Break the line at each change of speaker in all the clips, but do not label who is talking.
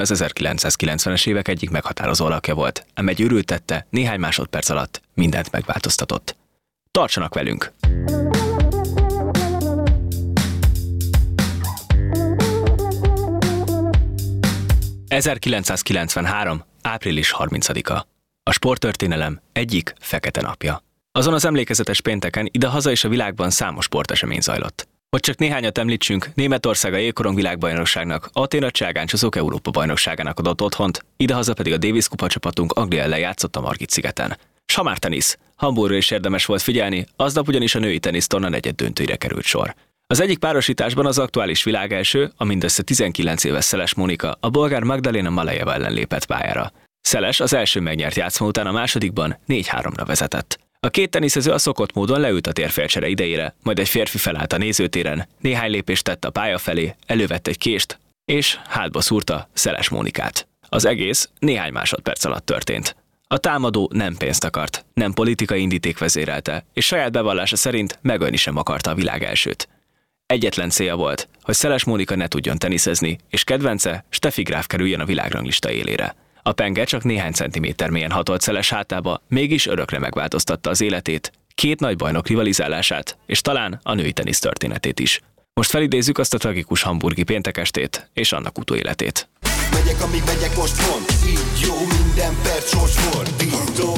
az 1990-es évek egyik meghatározó alakja volt, ám egy őrült tette néhány másodperc alatt mindent megváltoztatott. Tartsanak velünk! ...1993. április 30-a. A sporttörténelem egyik fekete napja. Azon az emlékezetes pénteken ide-haza és a világban számos sportesemény zajlott. Hogy csak néhányat említsünk, Németország a jégkorong világbajnokságnak, Atén a cságáncsozók Európa-bajnokságának adott otthont, idehaza pedig a Davis kupa csapatunk Anglia ellen játszott a Margit-szigeten. S ha már tenisz, Hamburgra is érdemes volt figyelni, aznap ugyanis a női tenisztorna negyeddöntőire került sor. Az egyik párosításban az aktuális világelső, a mindössze 19 éves Szeles Mónika a bolgár Magdalena Malejeva ellen lépett pályára. Szeles az első megnyert játszma után a másodikban 4-3-ra vezetett. A két teniszező a szokott módon leült a térfélcsere idejére, majd egy férfi felállt a nézőtéren, néhány lépést tett a pálya felé, elővett egy kést, és hátba szúrta Szeles Mónikát. Az egész néhány másodperc alatt történt. A támadó nem pénzt akart, nem politikai indíték vezérelte, és saját bevallása szerint megölni sem akarta a világelsőt. Egyetlen célja volt, hogy Szeles Mónika ne tudjon teniszezni, és kedvence Steffi Graf kerüljön a világranglista élére. A penge csak néhány centiméter mélyen hatolt Szeles hátába, mégis örökre megváltoztatta az életét, két nagy bajnok rivalizálását, és talán a női tenisz történetét is. Most felidézzük azt a tragikus hamburgi péntekestét és annak utóéletét.
Megyek, amíg megyek, most mond, így jó, minden perc sorsfordító.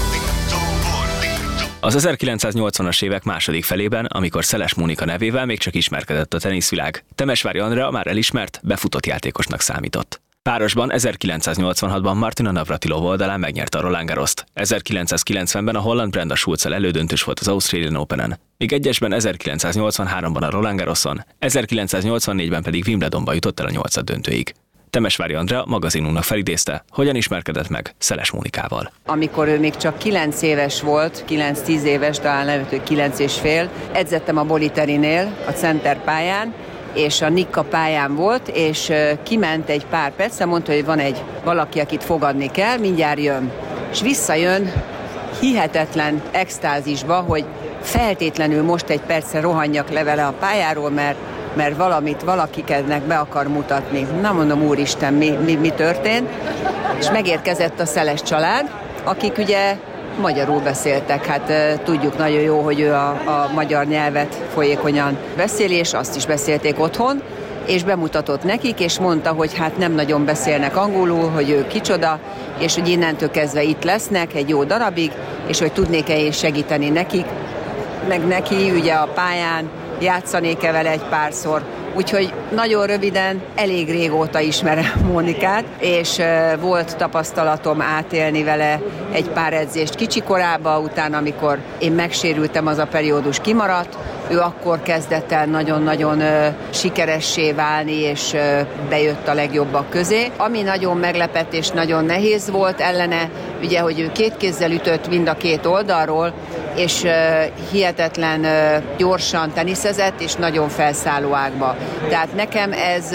Az 1980-as évek második felében, amikor Szeles Mónika nevével még csak ismerkedett a teniszvilág, Temesvári Andrea már elismert, befutott játékosnak számított. Párosban 1986-ban Martina Navratilova oldalán megnyerte a Roland Garrost, 1990-ben a holland Brenda Schulzzel elődöntős volt az Australian Openen, míg egyesben 1983-ban a Roland Garroson, 1984-ben pedig Wimbledonba jutott el a nyolcaddöntőig. Temesvári Andrea magazinunknak felidézte, hogyan ismerkedett meg Szeles Mónikával.
Amikor ő még csak 9 éves volt, 9-10 éves, talán lehet, hogy 9 és fél, edzettem a Boliterinél, a center pályán, és a Nikka pályán volt, és kiment egy pár percre, mondta, hogy van egy valaki, akit fogadni kell, mindjárt jön. És visszajön hihetetlen extázisba, hogy feltétlenül most egy percre rohanjak le vele a pályáról, mert valamit valakikednek be akar mutatni. Na mondom, úristen, mi történt? És megérkezett a Szeles család, akik ugye magyarul beszéltek. Hát tudjuk nagyon jó, hogy ő a magyar nyelvet folyékonyan beszéli, és azt is beszélték otthon, és bemutatott nekik, és mondta, hogy hát nem nagyon beszélnek angolul, hogy ő kicsoda, és hogy innentől kezdve itt lesznek egy jó darabig, és hogy tudnék-e én segíteni nekik, meg neki ugye a pályán, játszanék-e vele egy párszor. Úgyhogy nagyon röviden, elég régóta ismerem Mónikát, és volt tapasztalatom átélni vele egy pár edzést kicsikorába, utána, amikor én megsérültem, az a periódus kimaradt, ő akkor kezdett el nagyon-nagyon sikeressé válni, és bejött a legjobbak közé. Ami nagyon meglepett és nagyon nehéz volt ellene, ugye, hogy ő két kézzel ütött mind a két oldalról, és hihetetlen gyorsan teniszezett, és nagyon felszálló ágba. Tehát nekem ez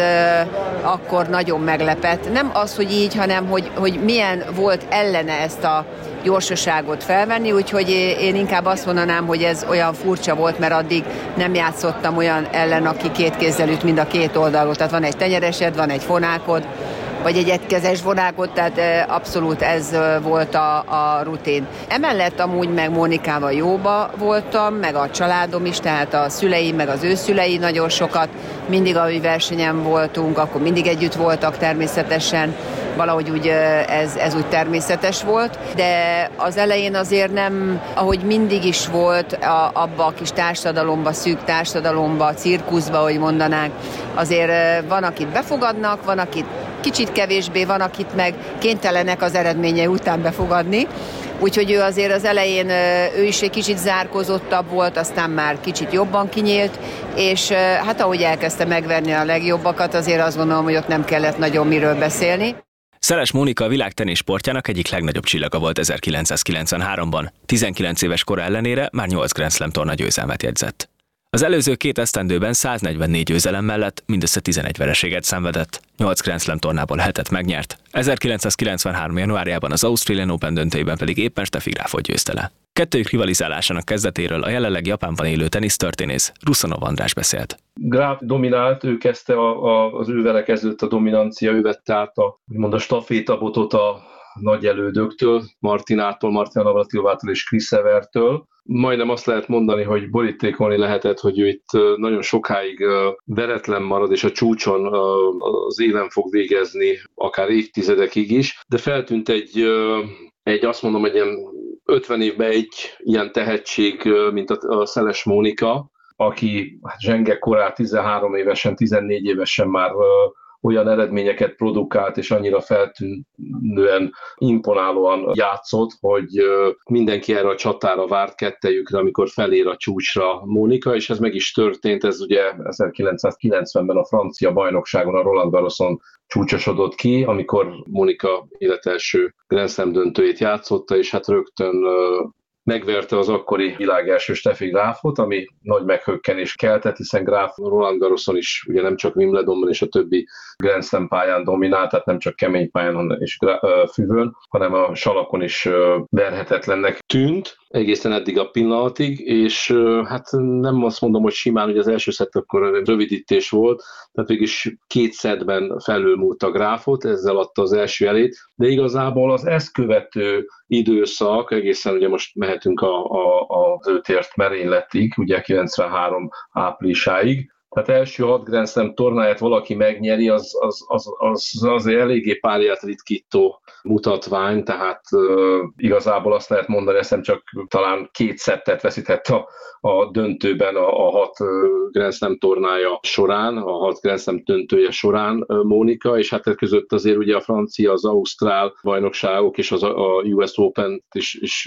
akkor nagyon meglepett. Nem az, hogy így, hanem hogy milyen volt ellene ezt a gyorsaságot felvenni, úgyhogy én inkább azt mondanám, hogy ez olyan furcsa volt, mert addig nem játszottam olyan ellen, aki két kézzel üt mind a két oldalról. Tehát van egy tenyeresed, van egy fonákod, vagy egy egykezes vonákot, tehát abszolút ez volt a rutin. Emellett amúgy meg Mónikával jóba voltam, meg a családom is, tehát a szüleim, meg az ő szülei nagyon sokat, mindig ahogy versenyen voltunk, akkor mindig együtt voltak természetesen, valahogy úgy ez úgy természetes volt, de az elején azért nem, ahogy mindig is volt abba a kis társadalomba, szűk társadalomba, cirkuszba, ahogy mondanánk, azért van, akit befogadnak, van, akit kicsit kevésbé, van, akit meg kénytelenek az eredménye után befogadni. Úgyhogy ő azért az elején, ő is egy kicsit zárkózottabb volt, aztán már kicsit jobban kinyílt, és hát ahogy elkezdte megverni a legjobbakat, azért azt gondolom, hogy ott nem kellett nagyon miről beszélni.
Szeles Mónika a világ teniszsportjának egyik legnagyobb csillaga volt 1993-ban. 19 éves kora ellenére már 8 Grand Slam torna győzelmet jegyzett. Az előző két esztendőben 144 győzelem mellett mindössze 11 vereséget szenvedett, 8 Grand Slam tornából 7-et megnyert, 1993. januárjában az Australian Open döntőjében pedig éppen Steffi Grafot győzte le. Kettőjük rivalizálásának kezdetéről a jelenleg Japánban élő tenisztörténész Rusanov András beszélt.
Graf dominált, ő kezdte az ővele kezdődött a dominancia, ő vette át a stafétabotot a nagy elődöktől, Martina Navratilova-tól és Chris Evertől. Majdnem azt lehet mondani, hogy borítékolni lehetett, hogy ő itt nagyon sokáig veretlen marad, és a csúcson az élen fog végezni, akár évtizedekig is, de feltűnt egy azt mondom, egy ilyen 50 évben egy ilyen tehetség, mint a Szeles Mónika, aki zsenge korán 13 évesen, 14 évesen már olyan eredményeket produkált, és annyira feltűnően, imponálóan játszott, hogy mindenki erre a csatára várt kettejükre, amikor felér a csúcsra Mónika, és ez meg is történt, ez ugye 1990-ben a francia bajnokságon, a Roland Garroson csúcsosodott ki, amikor Mónika életelső Grand Slam döntőjét játszotta, és hát rögtön megverte az akkori világelső Steffi Grafot, ami nagy meghökkenést keltett, hiszen Graf Roland Garroson is ugye nem csak Wimbledonban és a többi Grand Slam pályán dominált, tehát nem csak kemény pályán és füvön, hanem a salakon is verhetetlennek tűnt, egészen eddig a pillanatig, és hát nem azt mondom, hogy simán, hogy az első szett akkor rövidítés volt, tehát végülis 2 szettben felülmúlt Grafot, ezzel adta az első elét, de igazából az ezt követő időszak, egészen ugye most mehetünk az őtért merényletig, ugye 93 áprilisáig, tehát első 6 Grand Slam tornáját valaki megnyeri, az eléggé párját ritkító mutatvány, tehát igazából azt lehet mondani, hiszem csak talán 2 szettet veszített a döntőben a 6 Grand Slam tornája során, a 6 Grand Slam döntője során Mónika, és hát között azért ugye a francia, az ausztrál bajnokságok és a US Open is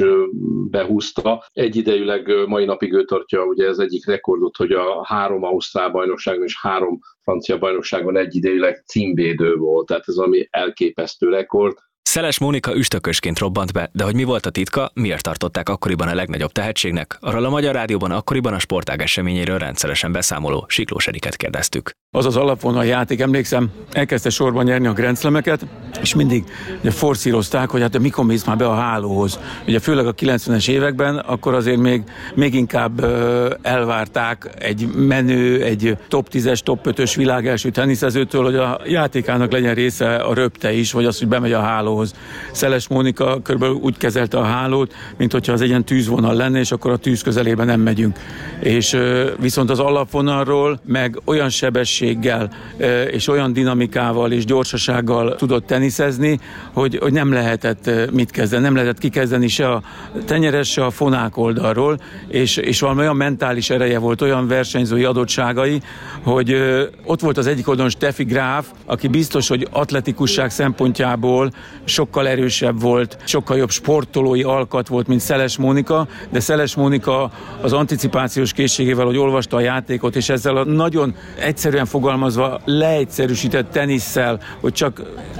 behúzta. Egyidejűleg mai napig ő tartja ugye ez egyik rekordot, hogy a 3 ausztrál bajnokságon és 3 francia bajnokságon egyidejűleg címvédő volt, tehát ez ami elképesztő rekord.
Szeles Mónika üstökösként robbant be, de hogy mi volt a titka, miért tartották akkoriban a legnagyobb tehetségnek, arról a Magyar Rádióban akkoriban a sportág eseményéről rendszeresen beszámoló Siklós Eriket kérdeztük.
Az az alapvonal játék, emlékszem, elkezdte sorban nyerni a Grand Slameket, és mindig ugye forszírozták, hogy hát mikor mész már be a hálóhoz. Ugye főleg a 90-es években, akkor azért még inkább elvárták egy menő, egy top 10-es, top 5-ös világelső teniszezőtől, hogy a játékának legyen része a röpte is, vagy az, hogy bemegy a hálóhoz. Szeles Mónika körülbelül úgy kezelte a hálót, mint hogyha az egy ilyen tűzvonal lenne, és akkor a tűz közelében nem megyünk. És viszont az alapvonalról meg olyan sebességgel és olyan dinamikával és gyorsasággal tudott teniszezni, hogy nem lehetett mit kezdeni, nem lehetett kikezdeni se a tenyeres, se a fonák oldalról, és valami olyan mentális ereje volt, olyan versenyzői adottságai, hogy ott volt az egyik oldalon Steffi Graf, aki biztos, hogy atletikusság szempontjából sokkal erősebb volt, sokkal jobb sportolói alkat volt, mint Szeles Mónika, de Szeles Mónika az anticipációs készségével, hogy olvasta a játékot, és ezzel a nagyon egyszerűen fogalmazva leegyszerűsített tenisszel, hogy csak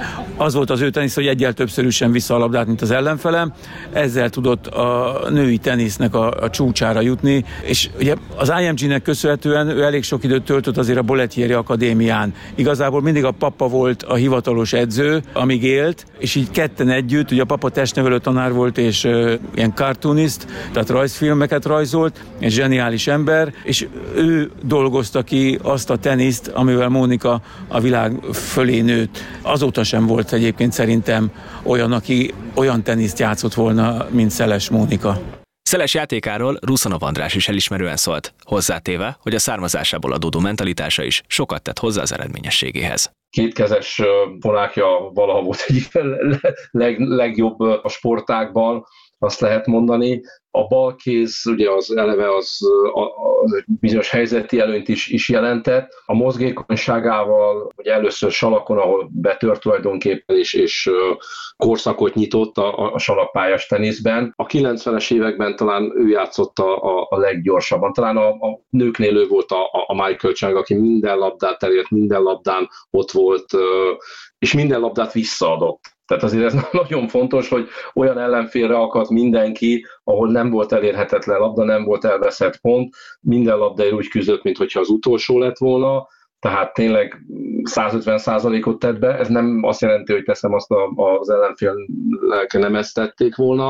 az volt az ő tenisz, hogy egyel többszörösen vissza a labdát, mint az ellenfele, ezzel tudott a női tenisznek a csúcsára jutni, és ugye az IMG-nek köszönhetően ő elég sok időt töltött azért a Bollettieri Akadémián. Igazából mindig a papa volt a hivatalos edző, amíg élt, és így ketten együtt, ugye a papa testnevelő tanár volt, és ilyen cartoonist, tehát rajzfilmeket rajzolt, egy zseniális ember, és ő dolgozta ki azt a teniszt, amivel Mónika a világ fölé nőtt. Azóta sem volt egyébként szerintem olyan, aki olyan teniszt játszott volna, mint Szeles Mónika.
Szeles játékáról Rusanov András is elismerően szólt, hozzátéve, hogy a származásából adódó mentalitása is sokat tett hozzá az eredményességéhez.
Kétkezes polákja valaha volt egyik legjobb a sportágban, azt lehet mondani. A balkéz ugye az eleve az bizonyos helyzeti előnyt is jelentett. A mozgékonyságával ugye először salakon, ahol betört tulajdonképpen és korszakot nyitott a salakpályás teniszben. A 90-es években talán ő játszott a leggyorsabban. Talán a nőknél ő volt a Michael Chang, aki minden labdát elért, minden labdán ott volt, és minden labdát visszaadott. Tehát azért ez nagyon fontos, hogy olyan ellenfélre akadt mindenki, ahol nem volt elérhetetlen labda, nem volt elveszett pont, minden labdáért úgy küzdött, mintha az utolsó lett volna, tehát tényleg 150%-ot tett be. Ez nem azt jelenti, hogy teszem azt az ellenfélnek nem ezt tették volna,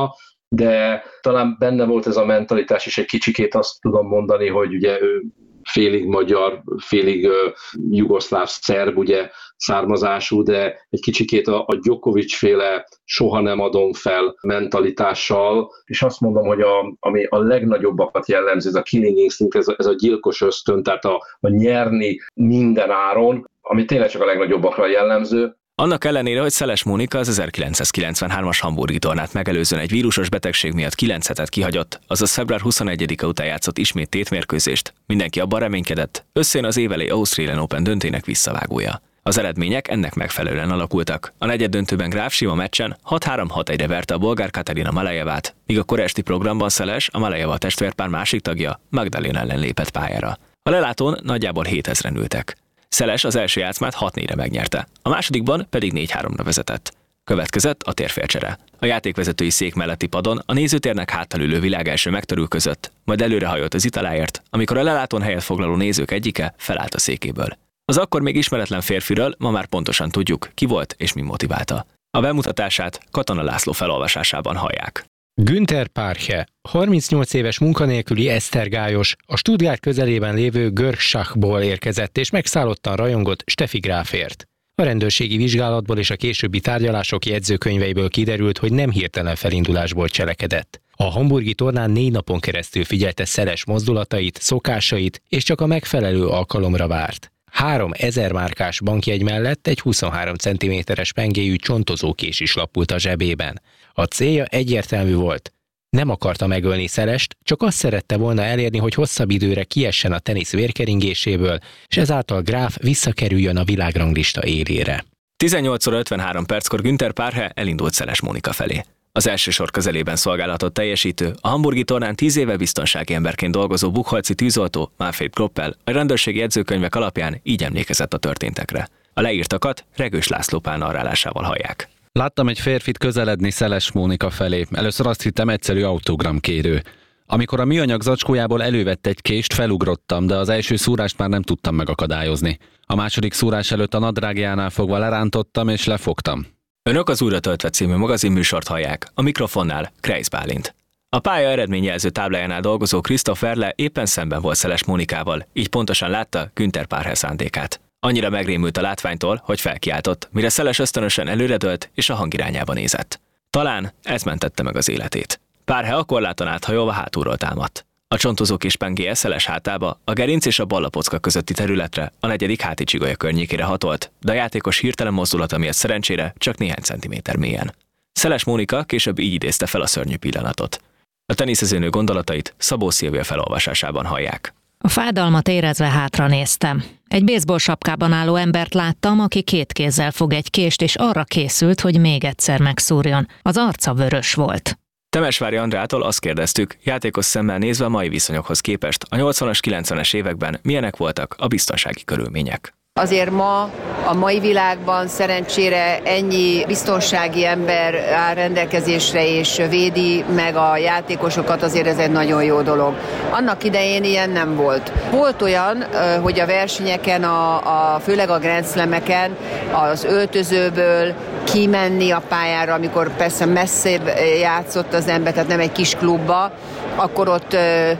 de talán benne volt ez a mentalitás, és egy kicsikét azt tudom mondani, hogy ugye ő félig magyar, félig jugoszláv szerb, ugye származású, de egy kicsikét a Djokovic-féle soha nem adom fel mentalitással, és azt mondom, hogy ami a legnagyobbakat jellemző, ez a killing instinct, ez a gyilkos ösztön, tehát a nyerni minden áron, ami tényleg csak a legnagyobbakra jellemző.
Annak ellenére, hogy Szeles Mónika az 1993-as hamburgi tornát megelőzően egy vírusos betegség miatt 9 hetet kihagyott, azaz február 21-e után játszott ismét tétmérkőzést, mindenki abban reménykedett, összejön az évelei Australian Open döntének visszavágója. Az eredmények ennek megfelelően alakultak. A negyeddöntőben Graf Sima meccsen 6-3-6-1-re verte a bolgár Katerina Malejevát, míg a koreesti programban Szeles, a Malejeva testvérpár másik tagja, Magdalena ellen lépett pályára. A lelátón nagyjából 7000-en ültek. Szeles az első játszmát 6-4-re megnyerte, a másodikban pedig 4-3-ra vezetett. Következett a térfélcsere. A játékvezetői szék melletti padon a nézőtérnek háttal ülő világ első megtörülközött, majd előrehajolt az italáért, amikor a lelátón helyet foglaló nézők egyike felállt a székéből. Az akkor még ismeretlen férfiről ma már pontosan tudjuk, ki volt és mi motiválta. A bemutatását Katona László felolvasásában hallják.
Günther Parche, 38 éves munkanélküli esztergályos, a Stuttgart közelében lévő Görgschachból érkezett és megszállottan rajongott Steffi Grafért. A rendőrségi vizsgálatból és a későbbi tárgyalások jegyzőkönyveiből kiderült, hogy nem hirtelen felindulásból cselekedett. A hamburgi tornán 4 napon keresztül figyelte Szeles mozdulatait, szokásait, és csak a megfelelő alkalomra várt. 3000 márkás bankjegy mellett egy 23 cm-es pengéjű csontozókés is lapult a zsebében. A célja egyértelmű volt. Nem akarta megölni Szelest, csak azt szerette volna elérni, hogy hosszabb időre kiessen a tenisz vérkeringéséből, és ezáltal Graf visszakerüljön a világranglista élére.
18 óra 53 perckor Günther Parche elindult Szeles Mónika felé. Az első sor közelében szolgálatot teljesítő, a hamburgi tornán 10 éve biztonsági emberként dolgozó buchholzi tűzoltó Manfred Kloppel a rendőrségi jegyzőkönyvek alapján így emlékezett a történtekre. A leírtakat Regős László Pál narrálásával hallják.
Láttam egy férfit közeledni Szeles Mónika felé. Először azt hittem egyszerű autogramkérő. Amikor a műanyag zacskójából elővett egy kést, felugrottam, de az első szúrást már nem tudtam megakadályozni. A második szúrás előtt a nadrágjánál fogva lerántottam és lefogtam.
Önök az Újra töltve című magazinműsort hallják, a mikrofonnál Kreis Bálint. A pálya eredményjelző táblájánál dolgozó Christoph Werle éppen szemben volt Szeles Mónikával, így pontosan látta Günther Parche szándékát. Annyira megrémült a látványtól, hogy felkiáltott, mire Szeles ösztönösen előredőlt és a hang irányába nézett. Talán ez mentette meg az életét. Parche a korláton áthajolva hátulról támadt. A csontozó kis pengéje Szeles hátába, a gerinc és a ballapocka közötti területre, a negyedik háti csigolya környékére hatolt, de a játékos hirtelen mozdulata miatt szerencsére csak néhány centiméter mélyen. Szeles Mónika később így idézte fel a szörnyű pillanatot. A teniszezőnő gondolatait Szabó Szilvia felolvasásában hallják.
A fájdalmat érezve hátra néztem. Egy baseball sapkában álló embert láttam, aki 2 kézzel fog egy kést, és arra készült, hogy még egyszer megszúrjon. Az arca vörös volt.
Temesvári Andrától azt kérdeztük, játékos szemmel nézve a mai viszonyokhoz képest a 80-as, 90-es években milyenek voltak a biztonsági körülmények.
Azért ma, a mai világban szerencsére ennyi biztonsági ember áll rendelkezésre és védi meg a játékosokat, azért ez egy nagyon jó dolog. Annak idején ilyen nem volt. Volt olyan, hogy a versenyeken, főleg a Grand Slameken az öltözőből kimenni a pályára, amikor persze messzebb játszott az ember, tehát nem egy kis klubba, akkor ott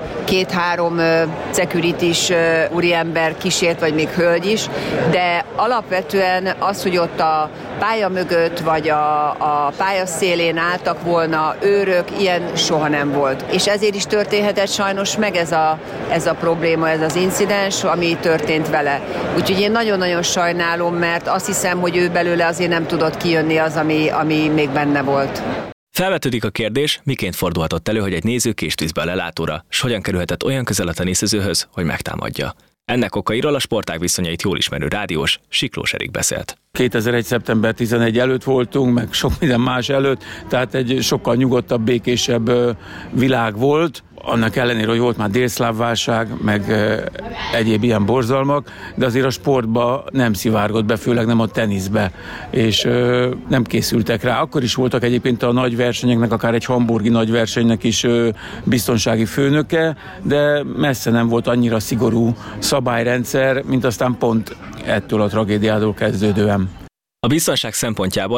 2-3 security-s úriember kísért, vagy még hölgy is, de alapvetően az, hogy ott a pálya mögött, vagy a pálya szélén álltak volna őrök, ilyen soha nem volt. És ezért is történhetett sajnos meg ez a probléma, ez az incidens, ami történt vele. Úgyhogy én nagyon-nagyon sajnálom, mert azt hiszem, hogy ő belőle azért nem tudott kijönni az, ami még benne volt.
Felvetődik a kérdés, miként fordulhatott elő, hogy egy néző kést visz be a lelátóra, s hogyan kerülhetett olyan közel a teniszezőhöz, hogy megtámadja. Ennek okairól a sportág viszonyait jól ismerő rádiós Siklós Erik beszélt.
2001. szeptember 11 előtt voltunk, meg sok minden más előtt, tehát egy sokkal nyugodtabb, békésebb világ volt. Annak ellenére, hogy volt már délszláv válság, meg egyéb ilyen borzalmak, de azért a sportba nem szivárgott be, főleg nem a teniszbe, és nem készültek rá. Akkor is voltak egyébként a nagy versenyeknek, akár egy hamburgi nagy versenynek is biztonsági főnöke, de messze nem volt annyira szigorú szabályrendszer, mint aztán pont ettől a tragédiától kezdődően.
A biztonság szempontjából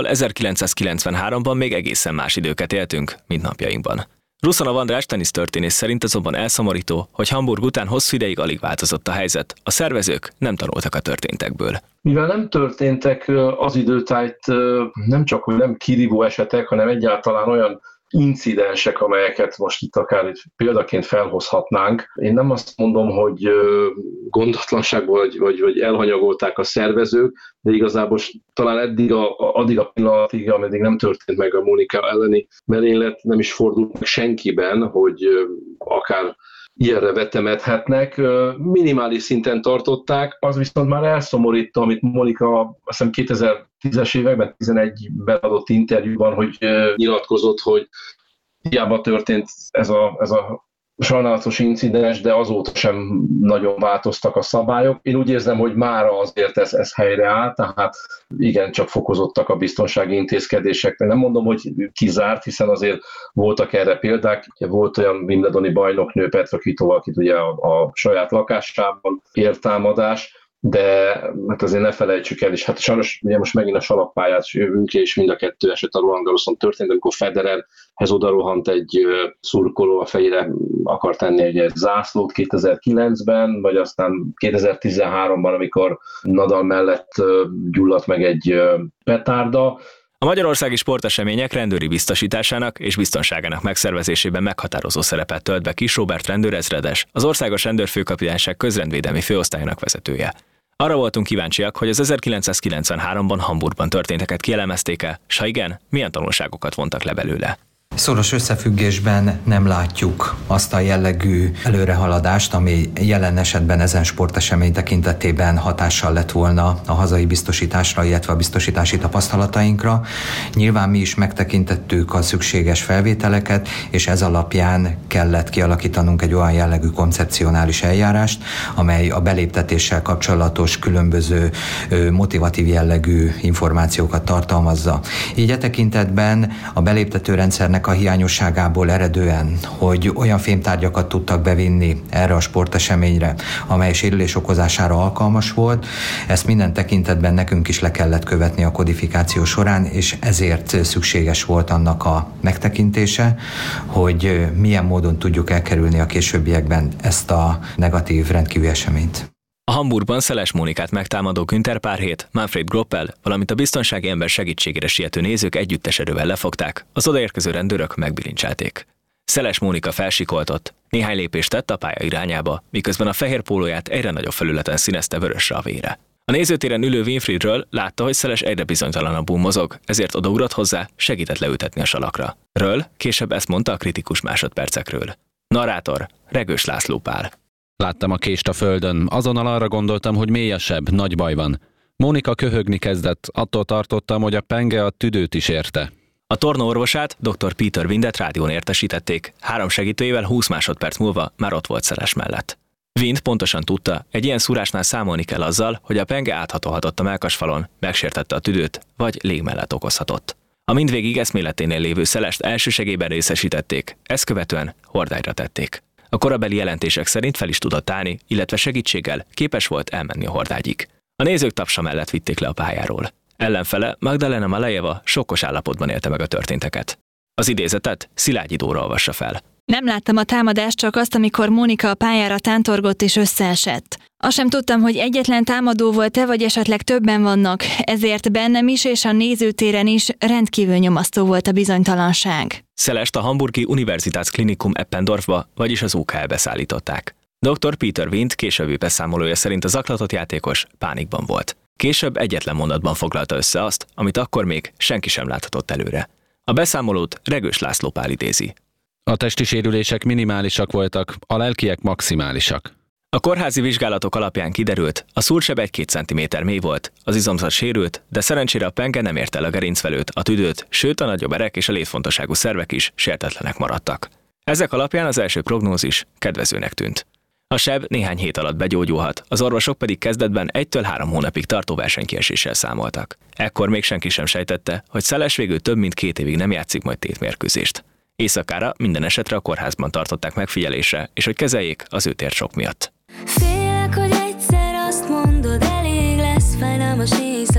1993-ban még egészen más időket éltünk, mint napjainkban. Ruszanov András tenisztörténész szerint azonban elszomorító, hogy Hamburg után hosszú ideig alig változott a helyzet, a szervezők nem tanultak a történtekből.
Mivel nem történtek az időtájt nem csak, hogy nem kirívó esetek, hanem egyáltalán olyan incidensek, amelyeket most itt akár példaként felhozhatnánk. Én nem azt mondom, hogy gondatlanságból vagy elhanyagolták a szervezők, de igazából talán addig a pillanatig, ameddig nem történt meg a Monika elleni merénylet, nem is fordult meg senkiben, hogy akár ilyenre vetemethetnek. Minimális szinten tartották, az viszont már elszomorító, amit Monika azt hiszem 2010-es években, 2011-ben adott interjúban, hogy nyilatkozott, hogy hiába történt ez a sajnálatos incidens, de azóta sem nagyon változtak a szabályok. Én úgy érzem, hogy mára azért ez helyreáll, tehát igen, csak fokozottak a biztonsági intézkedések. Nem mondom, hogy kizárt, hiszen azért voltak erre példák. Volt olyan wimbledoni bajnoknő Petra Kvitova, akit ugye a saját lakásában ért támadás, de hát azért ne felejtsük el, és hát sajnos ugye most megint a salakpályát jövünk, és mind a kettő eset a Roland Garroson történt, amikor Federerhez odarohant egy szurkoló, a fejére akar tenni egy zászlót 2009-ben, vagy aztán 2013-ban, amikor Nadal mellett gyulladt meg egy petárda.
A magyarországi sportesemények rendőri biztosításának és biztonságának megszervezésében meghatározó szerepet tölt be Kiss Róbert rendőrezredes, az Országos Rendőrfőkapitányság közrendvédelmi főosztályának vezetője. Arra voltunk kíváncsiak, hogy az 1993-ban Hamburgban történteket kielemezték-e, s ha igen, milyen tanulságokat vontak le belőle.
Szoros összefüggésben nem látjuk azt a jellegű előrehaladást, ami jelen esetben ezen sportesemény tekintetében hatással lett volna a hazai biztosításra, illetve a biztosítási tapasztalatainkra. Nyilván mi is megtekintettük a szükséges felvételeket, és ez alapján kellett kialakítanunk egy olyan jellegű koncepcionális eljárást, amely a beléptetéssel kapcsolatos különböző motivatív jellegű információkat tartalmazza. Így e tekintetben a beléptető rendszernek a hiányosságából eredően, hogy olyan fémtárgyakat tudtak bevinni erre a sporteseményre, amely sérülés okozására alkalmas volt, ezt minden tekintetben nekünk is le kellett követni a kodifikáció során, és ezért szükséges volt annak a megtekintése, hogy milyen módon tudjuk elkerülni a későbbiekben ezt a negatív rendkívüli eseményt.
A Hamburgban Szeles Mónikát megtámadó Günther Párhét, Manfred Groppel, valamint a biztonsági ember segítségére siető nézők együttes erővel lefogták, az odaérkező rendőrök megbilincselték. Szeles Mónika felsikoltott, néhány lépést tett a pálya irányába, miközben a fehér pólóját egyre nagyobb felületen színezte vörösre a vére. A nézőtéren ülő Winfriedről látta, hogy Szeles egyre bizonytalanabbul mozog, ezért odaugrott hozzá, segített leültetni a salakra. Ről később ezt mondta a kritikus másodpercekről. Narrátor Regős László Pál.
Láttam a kést a földön, azonnal arra gondoltam, hogy mélyesebb, nagy baj van. Mónika köhögni kezdett, attól tartottam, hogy a penge a tüdőt is érte.
A tornaorvosát, dr. Peter Windet rádión értesítették, 3 segítőjével 20 másodperc múlva már ott volt Szeles mellett. Wind pontosan tudta, egy ilyen szúrásnál számolni kell azzal, hogy a penge áthatolhatott a mellkasfalon, megsértette a tüdőt, vagy légmellet okozhatott. A mindvégig eszméleténél lévő Szelest elsősegélyben részesítették, ezt követően hordályra tették. A korabeli jelentések szerint fel is tudott állni, illetve segítséggel képes volt elmenni a hordágyig. A nézők tapsa mellett vitték le a pályáról. Ellenfele Magdalena Malejeva sokkos állapotban élte meg a történteket. Az idézetet Szilágyi Dóra olvassa fel.
Nem láttam a támadást, csak azt, amikor Mónika a pályára tántorgott és összeesett. Azt sem tudtam, hogy egyetlen támadó volt-e, vagy esetleg többen vannak, ezért bennem is és a nézőtéren is rendkívül nyomasztó volt a bizonytalanság.
Szelest a hamburgi Universitätsklinikum Eppendorfba, vagyis az UKL-be szállították. Dr. Peter Wind későbbi beszámolója szerint a zaklatott játékos pánikban volt. Később egyetlen mondatban foglalta össze azt, amit akkor még senki sem láthatott előre. A beszámolót Regős László Pál idézi.
A testi sérülések minimálisak voltak, a lelkiek maximálisak.
A kórházi vizsgálatok alapján kiderült, a szúrseb 1-2 cm mély volt, az izomzat sérült, de szerencsére a penge nem ért el a gerincvelőt, a tüdőt, sőt a nagyobb erek és a létfontosságú szervek is sértetlenek maradtak. Ezek alapján az első prognózis kedvezőnek tűnt. A seb néhány hét alatt begyógyulhat, az orvosok pedig kezdetben 1-3 hónapig tartó versenykieséssel számoltak. Ekkor még senki sem sejtette, hogy Szeles végül több mint 2 évig nem játszik majd tétmérkőzést. Éjszakára minden esetre a kórházban tartották megfigyelésre, és hogy kezeljék az ő térsok miatt.
Félek, hogy egyszer azt mondod, elég lesz fájdalmas éjszaka.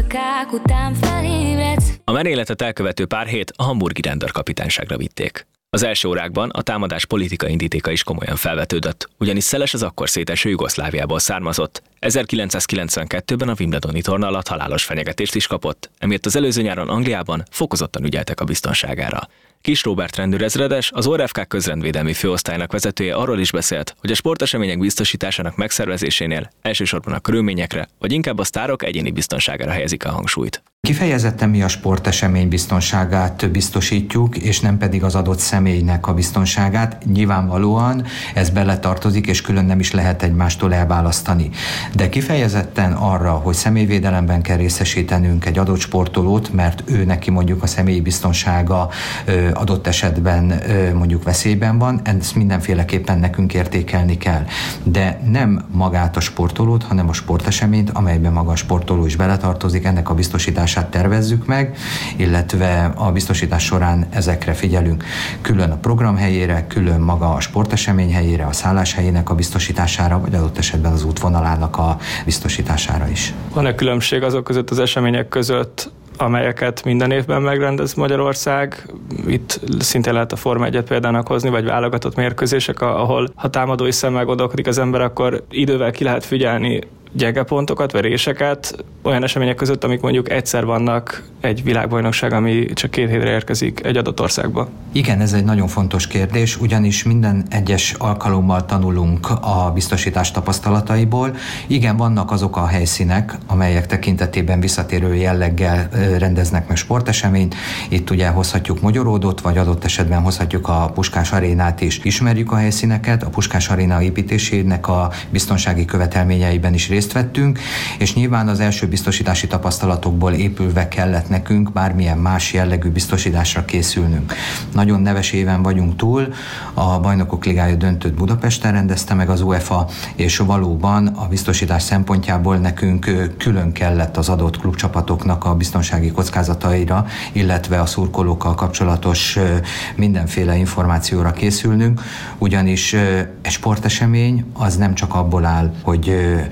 éjszakák után felébredsz.
A merényletet elkövető pár hét a hamburgi rendőrkapitányságra vitték. Az első órákban a támadás politikai indítéka is komolyan felvetődött, ugyanis Szeles az akkor széteső Jugoszláviából származott. 1992-ben a Wimbledoni torna alatt halálos fenyegetést is kapott, emiatt az előző nyáron Angliában fokozottan ügyeltek a biztonságára. Kis Róbert rendőrezredes, az ORFK közrendvédelmi főosztálynak vezetője arról is beszélt, hogy a sportesemények biztosításának megszervezésénél elsősorban a körülményekre, vagy inkább a sztárok egyéni biztonságára helyezik a hangsúlyt.
Kifejezetten mi a sportesemény biztonságát biztosítjuk, és nem pedig az adott személynek a biztonságát. Nyilvánvalóan ez beletartozik, és külön nem is lehet egymástól elválasztani. De kifejezetten arra, hogy személyvédelemben kell részesítenünk egy adott sportolót, mert ő neki mondjuk a személyi biztonsága adott esetben mondjuk veszélyben van, ezt mindenféleképpen nekünk értékelni kell. De nem magát a sportolót, hanem a sporteseményt, amelyben maga a sportoló is beletartozik, ennek a biztosítását tervezzük meg, illetve a biztosítás során ezekre figyelünk. Külön a program helyére, külön maga a sportesemény helyére, a szállás helyének a biztosítására, vagy adott esetben az útvonalának a biztosítására is.
Van-e különbség azok között az események között, amelyeket minden évben megrendez Magyarország? Itt szintén lehet a Forma 1-et példának hozni, vagy válogatott mérkőzések, ahol ha támadói szemmel gondolkodik az ember, akkor idővel ki lehet figyelni gyenge pontokat, vagy réseket olyan események között, amik mondjuk egyszer vannak egy világbajnokság, ami csak 2 hétre érkezik egy adott országba.
Igen, ez egy nagyon fontos kérdés, ugyanis minden egyes alkalommal tanulunk a biztosítás tapasztalataiból. Igen, vannak azok a helyszínek, amelyek tekintetében visszatérő jelleggel rendeznek meg sporteseményt. Itt ugye hozhatjuk Mogyoródot, vagy adott esetben hozhatjuk a Puskás Arénát is. Ismerjük a helyszíneket, a Puskás Aréna építésének a biztonsági követelményeiben is részt vettünk, és nyilván az első biztosítási tapasztalatokból épülve kellett nekünk bármilyen más jellegű biztosításra készülnünk. Nagyon neves éven vagyunk túl, a Bajnokok Ligája döntőt Budapesten rendezte meg az UEFA, és valóban a biztosítás szempontjából nekünk külön kellett az adott klubcsapatoknak a biztonsági kockázataira, illetve a szurkolókkal kapcsolatos mindenféle információra készülnünk, ugyanis egy sportesemény az nem csak abból áll, hogy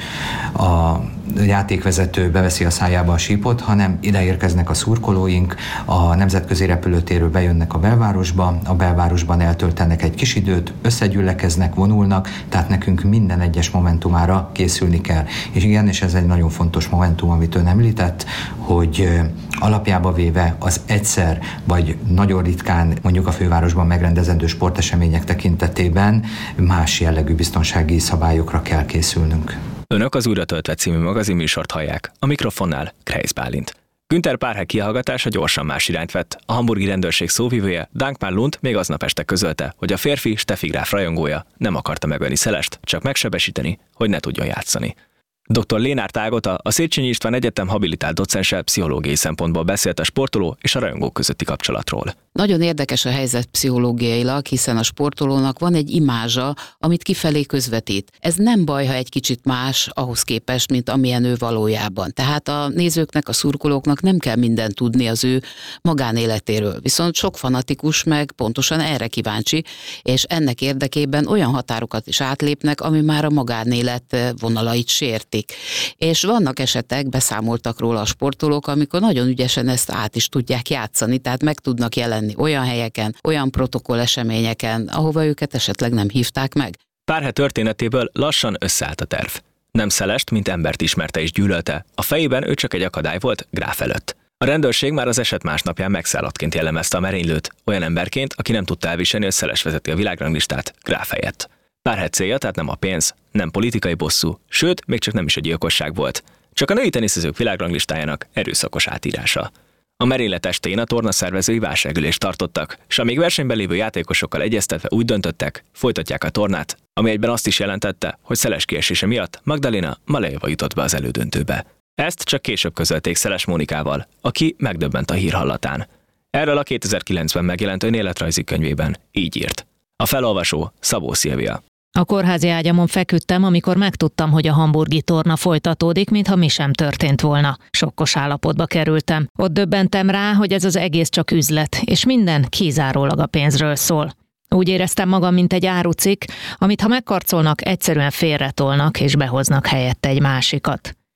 a játékvezető beveszi a szájába a sípot, hanem ide érkeznek a szurkolóink, a nemzetközi repülőtérről bejönnek a belvárosba, a belvárosban eltöltenek egy kis időt, összegyülekeznek, vonulnak, tehát nekünk minden egyes momentumára készülni kell. És igen, és ez egy nagyon fontos momentum, amit ön említett, hogy alapjába véve az egyszer, vagy nagyon ritkán mondjuk a fővárosban megrendezendő sportesemények tekintetében más jellegű biztonsági szabályokra kell készülnünk.
Önök az Újra töltve című magazinműsort hallják, a mikrofonnál Kreisz Bálint. Günther Párhe kihallgatása gyorsan más irányt vett. A hamburgi rendőrség szóvivője Dankmar Lund még aznap este közölte, hogy a férfi Steffi Graf rajongója nem akarta megölni Szelest, csak megsebesíteni, hogy ne tudjon játszani. Dr. Lénárt Ágota, a Széchenyi István Egyetem habilitált docense pszichológiai szempontból beszélt a sportoló és a rajongók közötti kapcsolatról.
Nagyon érdekes a helyzet pszichológiailag, hiszen a sportolónak van egy imázsa, amit kifelé közvetít. Ez nem baj, ha egy kicsit más ahhoz képest, mint amilyen ő valójában. Tehát a nézőknek, a szurkolóknak nem kell mindent tudni az ő magánéletéről. Viszont sok fanatikus meg pontosan erre kíváncsi, és ennek érdekében olyan határokat is átlépnek, ami már a magánélet vonalait sértik. És vannak esetek, beszámoltak róla a sportolók, amikor nagyon ügyesen ezt át is tudják játszani, tehát meg tudnak jelenni olyan helyeken, olyan protokoll eseményeken, ahova őket esetleg nem hívták meg.
Párhe történetéből lassan összeállt a terv. Nem Szelest, mint embert ismerte és gyűlölte, a fejében ő csak egy akadály volt Graf előtt. A rendőrség már az eset másnapján megszállottként jellemezte a merénylőt, olyan emberként, aki nem tudta elviselni, hogy Szeles vezeti a világranglistát Graf helyett. Párhe célja tehát nem a pénz, nem politikai bosszú, sőt, még csak nem is a gyilkosság volt, csak a női teniszezők világranglistájának erőszakos átírása. A merénylet estén a tornaszervezői válságülést tartottak, és a még versenyben lévő játékosokkal egyeztetve úgy döntöttek, folytatják a tornát, ami egyben azt is jelentette, hogy Szeles kiesése miatt Magdalena Malejeva jutott be az elődöntőbe. Ezt csak később közölték Szeles Mónikával, aki megdöbbent a hír hallatán. Erről a 2009-ben megjelent önéletrajzi könyvében így írt. A felolvasó Szabó Szilvia.
A kórházi ágyamon feküdtem, amikor megtudtam, hogy a hamburgi torna folytatódik, mintha mi sem történt volna. Sokkos állapotba kerültem. Ott döbbentem rá, hogy ez az egész csak üzlet, és minden kizárólag a pénzről szól. Úgy éreztem magam, mint egy árucikk, amit ha megkarcolnak, egyszerűen félretolnak és behoznak helyette egy másikat.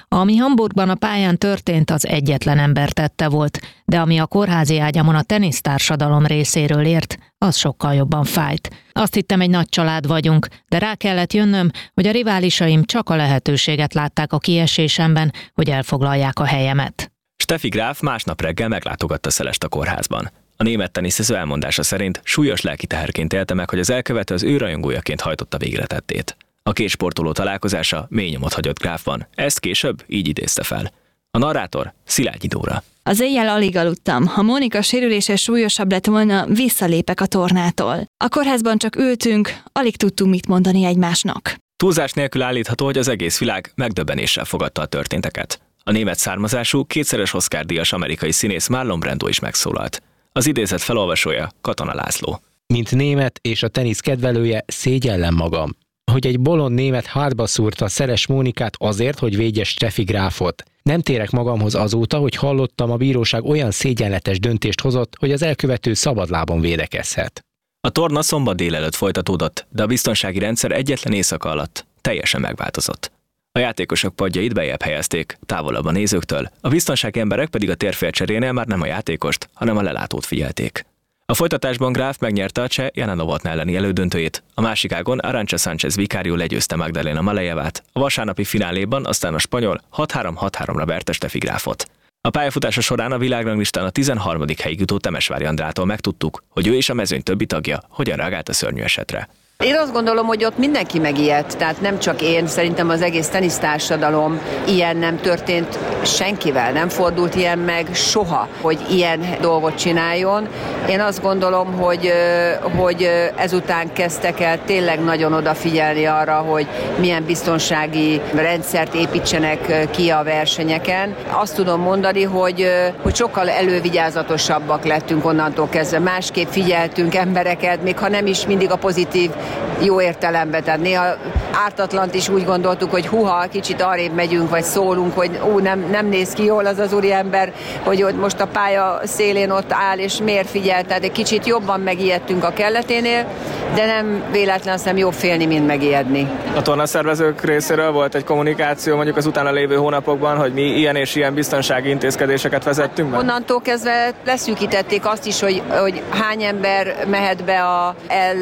Ami Hamburgban a pályán történt, az egyetlen ember tette volt, de ami a kórházi ágyamon a tenisztársadalom részéről ért, az sokkal jobban fájt. Azt hittem, egy nagy család vagyunk, de rá kellett jönnöm, hogy a riválisaim csak a lehetőséget látták a kiesésemben, hogy elfoglalják a helyemet.
Steffi Graf másnap reggel meglátogatta Szelest a kórházban. A német teniszező elmondása szerint súlyos lelki teherként élte meg, hogy az elkövető az ő rajongójaként hajtotta végre tettét. A két sportoló találkozása mély nyomot hagyott Grafban. Ezt később így idézte fel. A narrátor Szilágyi Dóra.
Az éjjel alig aludtam. Ha Mónika sérülése súlyosabb lett volna, visszalépek a tornától. A kórházban csak ültünk, alig tudtunk mit mondani egymásnak.
Túlzás nélkül állítható, hogy az egész világ megdöbbenéssel fogadta a történteket. A német származású, kétszeres Oscar-díjas amerikai színész Marlon Brando is megszólalt. Az idézet felolvasója Katona László.
Mint német és a tenisz kedvelője szégyellem magam, hogy egy bolond német hátba szúrta Szeles Mónikát azért, hogy védje Steffi Grafot. Nem térek magamhoz azóta, hogy hallottam, a bíróság olyan szégyenletes döntést hozott, hogy az elkövető szabadlábon védekezhet.
A torna szombat délelőtt folytatódott, de a biztonsági rendszer egyetlen éjszaka alatt teljesen megváltozott. A játékosok padjait bejebb helyezték, távolabb a nézőktől, a biztonsági emberek pedig a térfélcserénél már nem a játékost, hanem a lelátót figyelték. A folytatásban Graf megnyerte a cseh Jana Novotná elleni elődöntőjét, a másik ágon Arantxa Sánchez Vicario legyőzte Magdalena Malejevát, a vasárnapi fináléban aztán a spanyol 6-3-6-3-ra verte Steffi Grafot. A pályafutása során a világranglistán a 13. helyig jutó Temesvári Andrától megtudtuk, hogy ő és a mezőny többi tagja hogyan reagált a szörnyű esetre.
Én azt gondolom, hogy ott mindenki megijedt, tehát nem csak én, szerintem az egész tenisztársadalom, ilyen nem történt senkivel, nem fordult ilyen meg soha, hogy ilyen dolgot csináljon. Én azt gondolom, hogy ezután kezdtek el tényleg nagyon odafigyelni arra, hogy milyen biztonsági rendszert építsenek ki a versenyeken. Azt tudom mondani, hogy sokkal elővigyázatosabbak lettünk onnantól kezdve, másképp figyeltünk embereket, még ha nem is mindig a pozitív jó értelemben, tehát néha ártatlant is úgy gondoltuk, hogy huha, kicsit arrébb megyünk, vagy szólunk, hogy nem néz ki jól az az úriember, hogy ott most a pálya szélén ott áll, és miért figyel, tehát egy kicsit jobban megijedtünk a kelleténél, de nem véletlen, azt hiszem jobb félni, mint megijedni.
A tornaszervezők részéről volt egy kommunikáció mondjuk az utána lévő hónapokban, hogy mi ilyen és ilyen biztonsági intézkedéseket vezettünk be?
Onnantól kezdve leszűkítették azt is, hogy hány ember mehet be a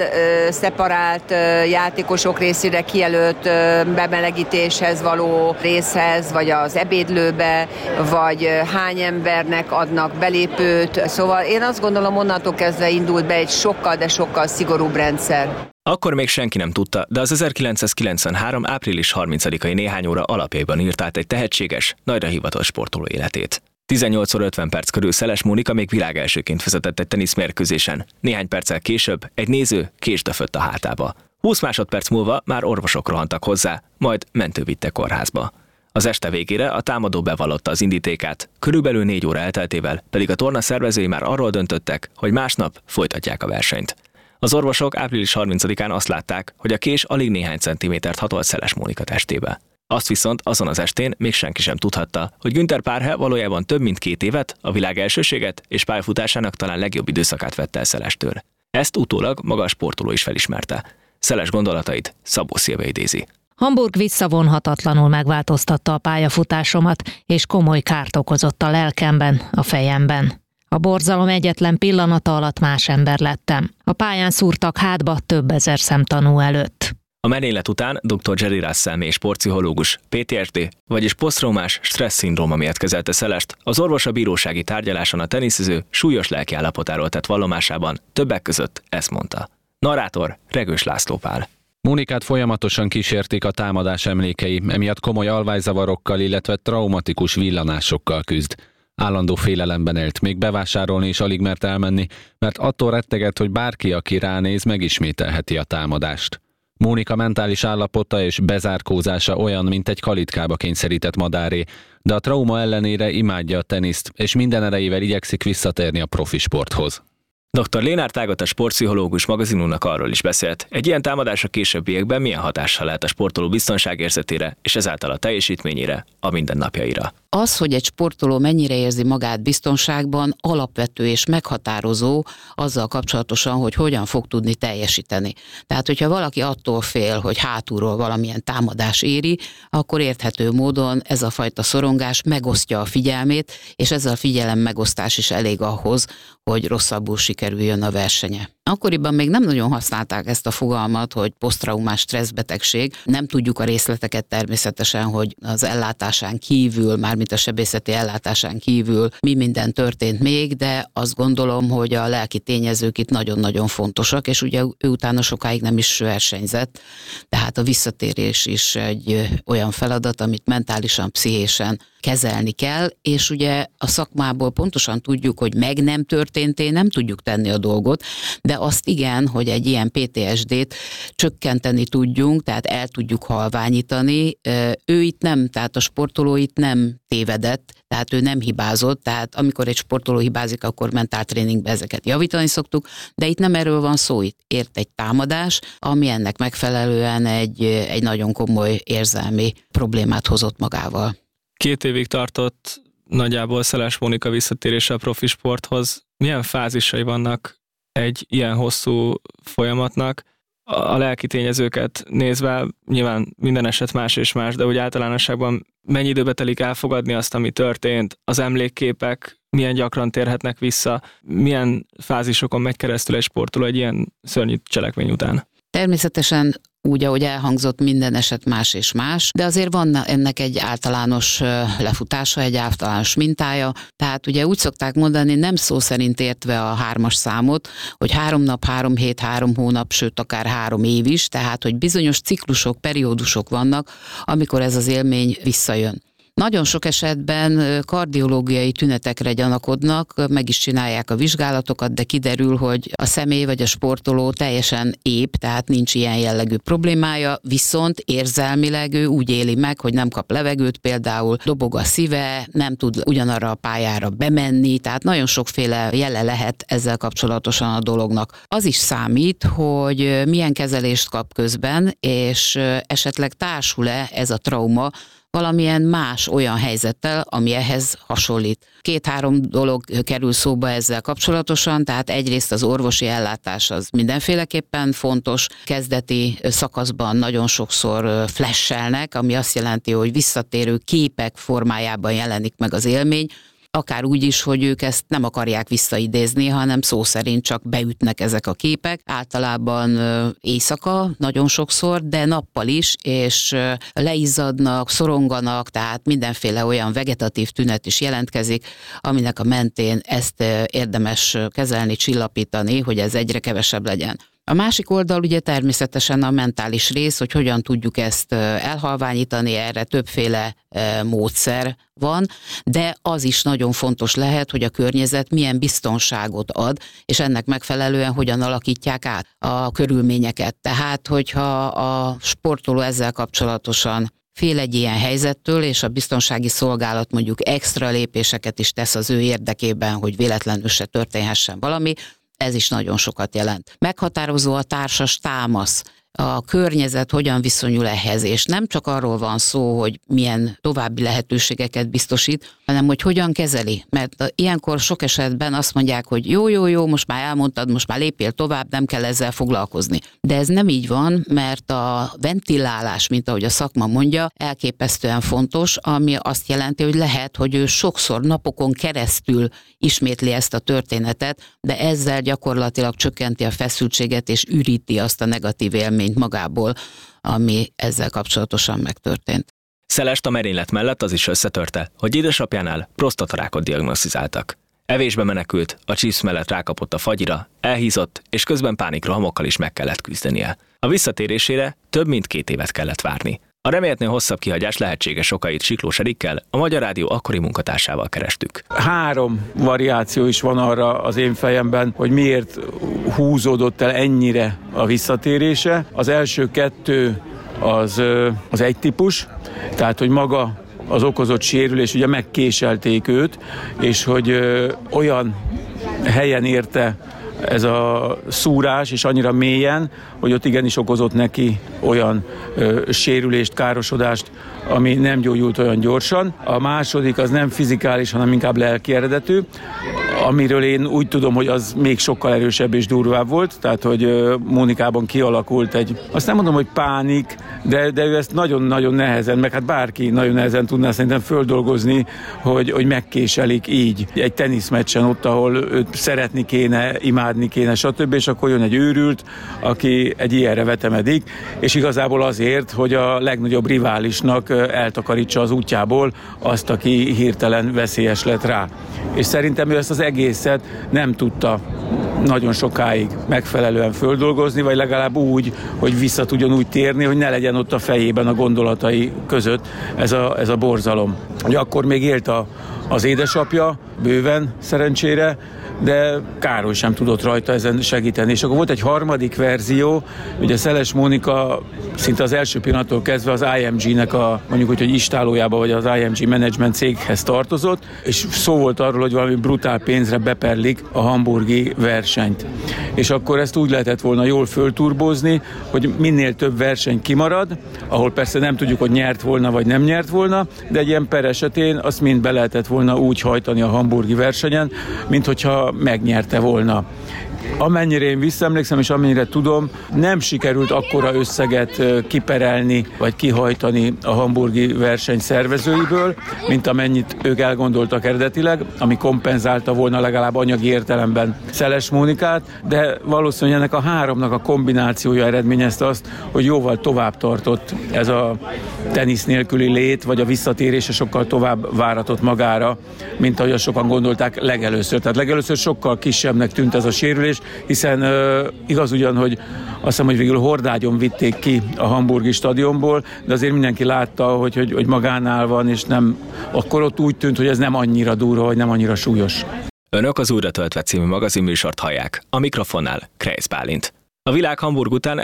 elszeparált játékosok részére kijelölt bemelegítéshez való részhez, vagy az ebédlőbe, vagy hány embernek adnak belépőt. Szóval én azt gondolom, onnantól kezdve indult be egy sokkal, de sokkal szigorúbb rendszer.
Akkor még senki nem tudta, de az 1993. április 30-ai néhány óra alapjaiban írt át egy tehetséges, nagyra hivatott sportoló életét. 18x50 perc körül Szeles Mónika még világelsőként vezetett egy teniszmérkőzésen. Néhány perccel később egy néző késdöfött a hátába. 20 másodperc múlva már orvosok rohantak hozzá, majd mentő vitte kórházba. Az este végére a támadó bevallotta az indítékát, körülbelül 4 óra elteltével pedig a torna szervezői már arról döntöttek, hogy másnap folytatják a versenyt. Az orvosok április 30-án azt látták, hogy a kés alig néhány centimétert hatolt Szeles Mónika testébe. Azt viszont azon az estén még senki sem tudhatta, hogy Günther Párhe valójában több mint 2 évet, a világ elsőséget és pályafutásának talán legjobb időszakát vette el Szelestől. Ezt utólag maga a sportoló is felismerte. Szeles gondolatait Szabó Szilva idézi.
Hamburg visszavonhatatlanul megváltoztatta a pályafutásomat, és komoly kárt okozott a lelkemben, a fejemben. A borzalom egyetlen pillanata alatt más ember lettem. A pályán szúrtak hátba több ezer szemtanú előtt.
A merénylet után dr. Jerry Russell és sportpszichológus PTSD, vagyis posztraumás stressz-szindróma miatt kezelte Szelest, az orvos a bírósági tárgyaláson a teniszező súlyos lelkiállapotáról tett vallomásában többek között ezt mondta. Narrátor Regős László Pál.
Mónikát folyamatosan kísérték a támadás emlékei, emiatt komoly alvályzavarokkal, illetve traumatikus villanásokkal küzd. Állandó félelemben élt, még bevásárolni is alig mert elmenni, mert attól rettegett, hogy bárki, aki ránéz, megismételheti a támadást. Mónika mentális állapota és bezárkózása olyan, mint egy kalitkába kényszerített madáré, de a trauma ellenére imádja a teniszt, és minden erejével igyekszik visszatérni a profi sporthoz.
Dr. Lénárd Ágota sportpszichológus magazinunknak arról is beszélt, egy ilyen támadás a későbbiekben milyen hatással lehet a sportoló biztonságérzetére és ezáltal a teljesítményére, a mindennapjaira.
Az, hogy egy sportoló mennyire érzi magát biztonságban, alapvető és meghatározó azzal kapcsolatosan, hogy hogyan fog tudni teljesíteni. Tehát, hogyha valaki attól fél, hogy hátulról valamilyen támadás éri, akkor érthető módon ez a fajta szorongás megosztja a figyelmét, és ez a figyelem megosztás is elég ahhoz, hogy rosszabbul sikerüljön a versenye. Akkoriban még nem nagyon használták ezt a fogalmat, hogy posztraumás stresszbetegség. Nem tudjuk a részleteket természetesen, hogy az ellátásán kívül, mármint a sebészeti ellátásán kívül mi minden történt még, de azt gondolom, hogy a lelki tényezők itt nagyon-nagyon fontosak, és ugye ő utána sokáig nem is versenyzett, tehát a visszatérés is egy olyan feladat, amit mentálisan, pszichésen kezelni kell, és ugye a szakmából pontosan tudjuk, hogy meg nem történté, nem tudjuk tenni a dolgot, de azt igen, hogy egy ilyen PTSD-t csökkenteni tudjunk, tehát el tudjuk halványítani. Ő itt nem, tehát a sportoló itt nem tévedett, tehát ő nem hibázott, tehát amikor egy sportoló hibázik, akkor mentáltréningben ezeket javítani szoktuk, de itt nem erről van szó, itt ért egy támadás, ami ennek megfelelően egy nagyon komoly érzelmi problémát hozott magával.
2 évig tartott nagyjából Szeles Mónika visszatérése a profi sporthoz. Milyen fázisai vannak egy ilyen hosszú folyamatnak? A lelki tényezőket nézve nyilván minden eset más és más, de úgy általánosságban mennyi időbe telik elfogadni azt, ami történt, az emlékképek milyen gyakran térhetnek vissza, milyen fázisokon megy keresztül egy sportoló egy ilyen szörnyű cselekmény után?
Természetesen úgy, ahogy elhangzott, minden eset más és más, de azért van ennek egy általános lefutása, egy általános mintája. Tehát ugye úgy szokták mondani, nem szó szerint értve a 3-as számot, hogy 3 nap, 3 hét, 3 hónap, sőt akár 3 év is, tehát hogy bizonyos ciklusok, periódusok vannak, amikor ez az élmény visszajön. Nagyon sok esetben kardiológiai tünetekre gyanakodnak, meg is csinálják a vizsgálatokat, de kiderül, hogy a személy vagy a sportoló teljesen épp, tehát nincs ilyen jellegű problémája, viszont érzelmileg ő úgy éli meg, hogy nem kap levegőt, például dobog a szíve, nem tud ugyanarra a pályára bemenni, tehát nagyon sokféle jele lehet ezzel kapcsolatosan a dolognak. Az is számít, hogy milyen kezelést kap közben, és esetleg társul-e ez a trauma valamilyen más olyan helyzettel, ami ehhez hasonlít. 2-3 dolog kerül szóba ezzel kapcsolatosan, tehát egyrészt az orvosi ellátás az mindenféleképpen fontos. Kezdeti szakaszban nagyon sokszor flashelnek, ami azt jelenti, hogy visszatérő képek formájában jelenik meg az élmény, akár úgy is, hogy ők ezt nem akarják visszaidézni, hanem szó szerint csak beütnek ezek a képek. Általában éjszaka nagyon sokszor, de nappal is, és leizzadnak, szoronganak, tehát mindenféle olyan vegetatív tünet is jelentkezik, aminek a mentén ezt érdemes kezelni, csillapítani, hogy ez egyre kevesebb legyen. A másik oldal ugye természetesen a mentális rész, hogy hogyan tudjuk ezt elhalványítani, erre többféle módszer van, de az is nagyon fontos lehet, hogy a környezet milyen biztonságot ad, és ennek megfelelően hogyan alakítják át a körülményeket. Tehát, hogyha a sportoló ezzel kapcsolatosan fél egy ilyen helyzettől, és a biztonsági szolgálat mondjuk extra lépéseket is tesz az ő érdekében, hogy véletlenül se történhessen valami, ez is nagyon sokat jelent. Meghatározó a társas támasz, a környezet hogyan viszonyul ehhez, és nem csak arról van szó, hogy milyen további lehetőségeket biztosít, hanem hogy hogyan kezeli. Mert ilyenkor sok esetben azt mondják, hogy jó, most már elmondtad, most már lépjél tovább, nem kell ezzel foglalkozni. De ez nem így van, mert a ventilálás, mint ahogy a szakma mondja, elképesztően fontos, ami azt jelenti, hogy lehet, hogy ő sokszor napokon keresztül ismétli ezt a történetet, de ezzel gyakorlatilag csökkenti a feszültséget és üríti azt a negatív élményt magából, ami ezzel kapcsolatosan megtörtént.
Szelest a merénylet mellett az is összetörte, hogy édesapjánál prostatarákot diagnosztizáltak. Evésbe menekült, a Chiefs mellett rákapott a fagyira, elhízott, és közben pánikrohamokkal is meg kellett küzdenie. A visszatérésére több mint 2 évet kellett várni. A reméltnél hosszabb kihagyás lehetséges okait Siklós Erikkel, a Magyar Rádió akkori munkatársával kerestük.
3 variáció is van arra az én fejemben, hogy miért húzódott el ennyire a visszatérése. Az első 2 az egy típus, tehát hogy maga az okozott sérülés, ugye megkéselték őt, és hogy olyan helyen érte ez a szúrás, és annyira mélyen, hogy ott igenis okozott neki olyan sérülést, károsodást, ami nem gyógyult olyan gyorsan. A második az nem fizikális, hanem inkább lelki eredetű, amiről én úgy tudom, hogy az még sokkal erősebb és durvább volt, tehát hogy Mónikában kialakult egy, azt nem mondom, hogy pánik, de ő ezt nagyon-nagyon nehezen, meg hát bárki nagyon nehezen tudná szerintem földolgozni, hogy megkéselik így egy teniszmeccsen ott, ahol őt szeretni kéne, imádni kéne, stb. És akkor jön egy őrült, aki egy ilyenre vetemedik, és igazából azért, hogy a legnagyobb riválisnak eltakarítsa az útjából azt, aki hirtelen veszélyes lett rá. És szerintem ő ezt az egészet nem tudta nagyon sokáig megfelelően földolgozni, vagy legalább úgy, hogy vissza tudjon úgy térni, hogy ne legyen ott a fejében a gondolatai között ez a borzalom. Ugye akkor még élt az édesapja, bőven szerencsére, de Károly sem tudott rajta ezen segíteni. És akkor volt egy harmadik verzió, ugye Szeles Mónika szinte az első pillanattól kezdve az IMG-nek mondjuk úgy, hogy istálójába, vagy az IMG Management céghez tartozott, és szó volt arról, hogy valami brutál pénzre beperlik a hamburgi versenyt. És akkor ezt úgy lehetett volna jól fölturbózni, hogy minél több verseny kimarad, ahol persze nem tudjuk, hogy nyert volna, vagy nem nyert volna, de egy ilyen per esetén azt mind be lehetett volna úgy hajtani a hamburgi versenyen, mint hogyha megnyerte volna. Amennyire én visszaemlékszem, és amennyire tudom, nem sikerült akkora összeget kiperelni, vagy kihajtani a hamburgi verseny szervezőiből, mint amennyit ők elgondoltak eredetileg, ami kompenzálta volna legalább anyagi értelemben Szeles Mónikát, de valószínűleg ennek a háromnak a kombinációja eredményezte azt, hogy jóval tovább tartott ez a tenisz nélküli lét, vagy a visszatérése sokkal tovább váratott magára, mint ahogy sokan gondolták legelőször. Tehát legelőször sokkal kisebbnek tűnt ez a sérülés, hiszen igaz ugyan, hogy azt hiszem, hogy végül hordágyon vitték ki a hamburgi stadionból, de azért mindenki látta, hogy magánál van, és nem, akkor ott úgy tűnt, hogy ez nem annyira durva, vagy nem annyira súlyos.
Önök az Újra töltve című magazinműsort hallják. A mikrofonnál Kreisz Bálint. A világ Hamburg után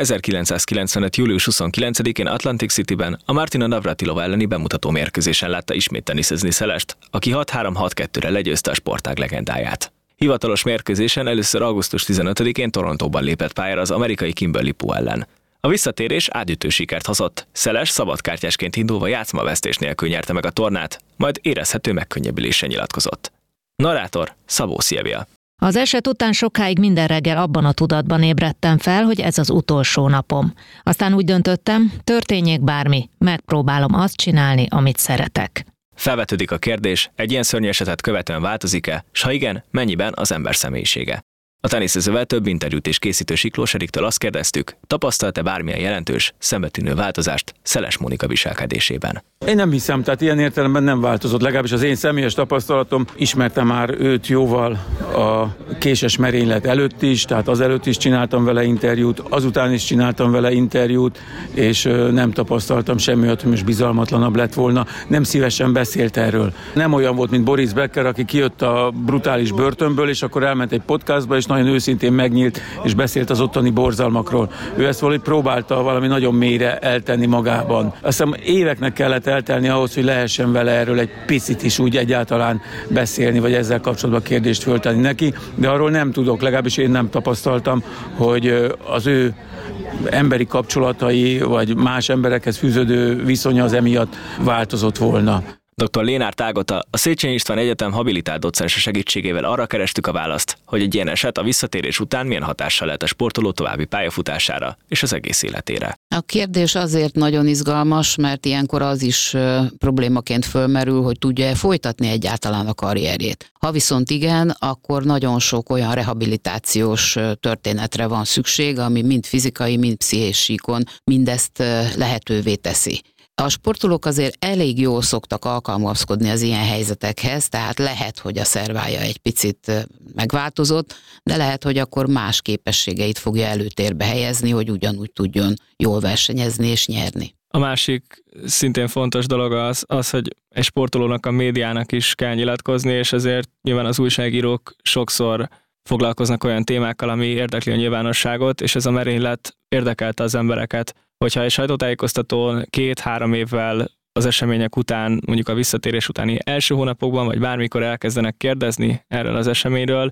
1995. július 29-én Atlantic Cityben a Martina Navratilova elleni bemutató mérkőzésen látta ismét teniszezni Szelest, aki 6-3-6-2-re legyőzte a sportág legendáját. Hivatalos mérkőzésen először augusztus 15-én Torontóban lépett pályára az amerikai Kimberly Pu ellen. A visszatérés átütő sikert hozott. Szeles szabadkártyásként indulva játszmavesztés nélkül nyerte meg a tornát, majd érezhető megkönnyebbüléssel nyilatkozott. Narrátor Szabó Szilvia.
Az eset után sokáig minden reggel abban a tudatban ébredtem fel, hogy ez az utolsó napom. Aztán úgy döntöttem, történjék bármi, megpróbálom azt csinálni, amit szeretek.
Felvetődik a kérdés, egy ilyen szörnyű esetet követően változik-e, s ha igen, mennyiben az ember személyisége? A teniszezővel több interjút és készítő Siklós Eriktől azt kérdeztük, tapasztalta bármilyen jelentős, szembetűnő változást Szeles Mónika viselkedésében.
Én nem hiszem, tehát ilyen értelemben nem változott. Legalábbis az én személyes tapasztalatom, ismertem már őt jóval a késes merénylet előtt is, tehát azelőtt is csináltam vele interjút, azután is csináltam vele interjút, és nem tapasztaltam semmi olyat, hogy most bizalmatlanabb lett volna. Nem szívesen beszélt erről. Nem olyan volt, mint Boris Becker, aki kijött a brutális börtönből, és akkor elment egy podcastba, és nagyon őszintén megnyílt, és beszélt az ottani borzalmakról. Ő ezt valahogy próbálta valami nagyon mélyre eltenni magában. Azt hiszem éveknek kellett eltelni ahhoz, hogy lehessen vele erről egy picit is úgy egyáltalán beszélni, vagy ezzel kapcsolatban kérdést föltenni neki, de arról nem tudok, legalábbis én nem tapasztaltam, hogy az ő emberi kapcsolatai, vagy más emberekhez fűződő viszonya az emiatt változott volna.
Dr. Lénárd Ágota, a Széchenyi István Egyetem habilitált docense segítségével arra kerestük a választ, hogy egy ilyen eset a visszatérés után milyen hatással lehet a sportoló további pályafutására és az egész életére.
A kérdés azért nagyon izgalmas, mert ilyenkor az is problémaként fölmerül, hogy tudja-e folytatni egyáltalán a karrierjét. Ha viszont igen, akkor nagyon sok olyan rehabilitációs történetre van szükség, ami mind fizikai, mind pszichés síkon mindezt lehetővé teszi. A sportolók azért elég jól szoktak alkalmazkodni az ilyen helyzetekhez, tehát lehet, hogy a szervája egy picit megváltozott, de lehet, hogy akkor más képességeit fogja előtérbe helyezni, hogy ugyanúgy tudjon jól versenyezni és nyerni.
A másik szintén fontos dolog az, hogy egy sportolónak, a médiának is kell nyilatkozni, és ezért nyilván az újságírók sokszor foglalkoznak olyan témákkal, ami érdekli a nyilvánosságot, és ez a merénylet érdekelte az embereket. Hogyha egy sajtótájékoztatón 2-3 évvel az események után, mondjuk a visszatérés utáni első hónapokban, vagy bármikor elkezdenek kérdezni erről az eseményről,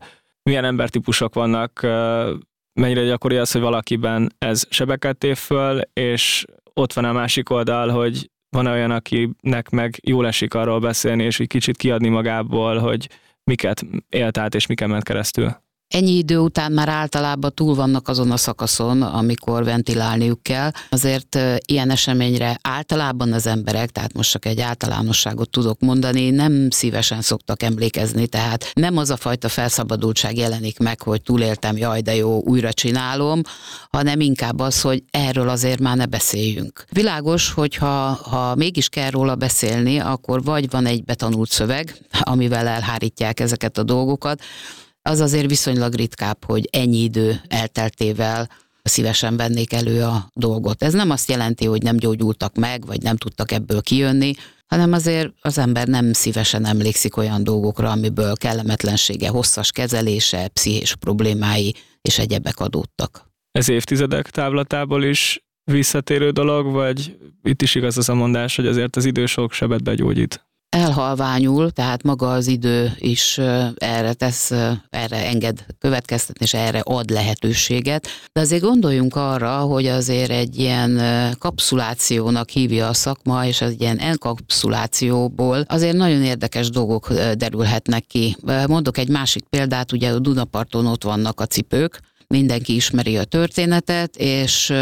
milyen embertípusok vannak, mennyire gyakori az, hogy valakiben ez sebeket tép föl, és ott van a másik oldal, hogy van olyan, akinek meg jól esik arról beszélni, és egy kicsit kiadni magából, hogy miket élt át, és miken ment keresztül.
Ennyi idő után már általában túl vannak azon a szakaszon, amikor ventilálniuk kell. Azért ilyen eseményre általában az emberek, tehát most csak egy általánosságot tudok mondani, nem szívesen szoktak emlékezni, tehát nem az a fajta felszabadultság jelenik meg, hogy túléltem, jaj de jó, újra csinálom, hanem inkább az, hogy erről azért már ne beszéljünk. Világos, hogy ha mégis kell róla beszélni, akkor vagy van egy betanult szöveg, amivel elhárítják ezeket a dolgokat, az azért viszonylag ritkább, hogy ennyi idő elteltével szívesen vennék elő a dolgot. Ez nem azt jelenti, hogy nem gyógyultak meg, vagy nem tudtak ebből kijönni, hanem azért az ember nem szívesen emlékszik olyan dolgokra, amiből kellemetlensége, hosszas kezelése, pszichés problémái és egyebek adódtak.
Ez évtizedek távlatából is visszatérő dolog, vagy itt is igaz az a mondás, hogy azért az idő sok sebet begyógyít?
Elhalványul, tehát maga az idő is erre enged következtetni, és erre ad lehetőséget. De azért gondoljunk arra, hogy azért egy ilyen kapszulációnak hívja a szakma, és egy ilyen enkapszulációból azért nagyon érdekes dolgok derülhetnek ki. Mondok egy másik példát, ugye a Dunaparton ott vannak a cipők, mindenki ismeri a történetet, és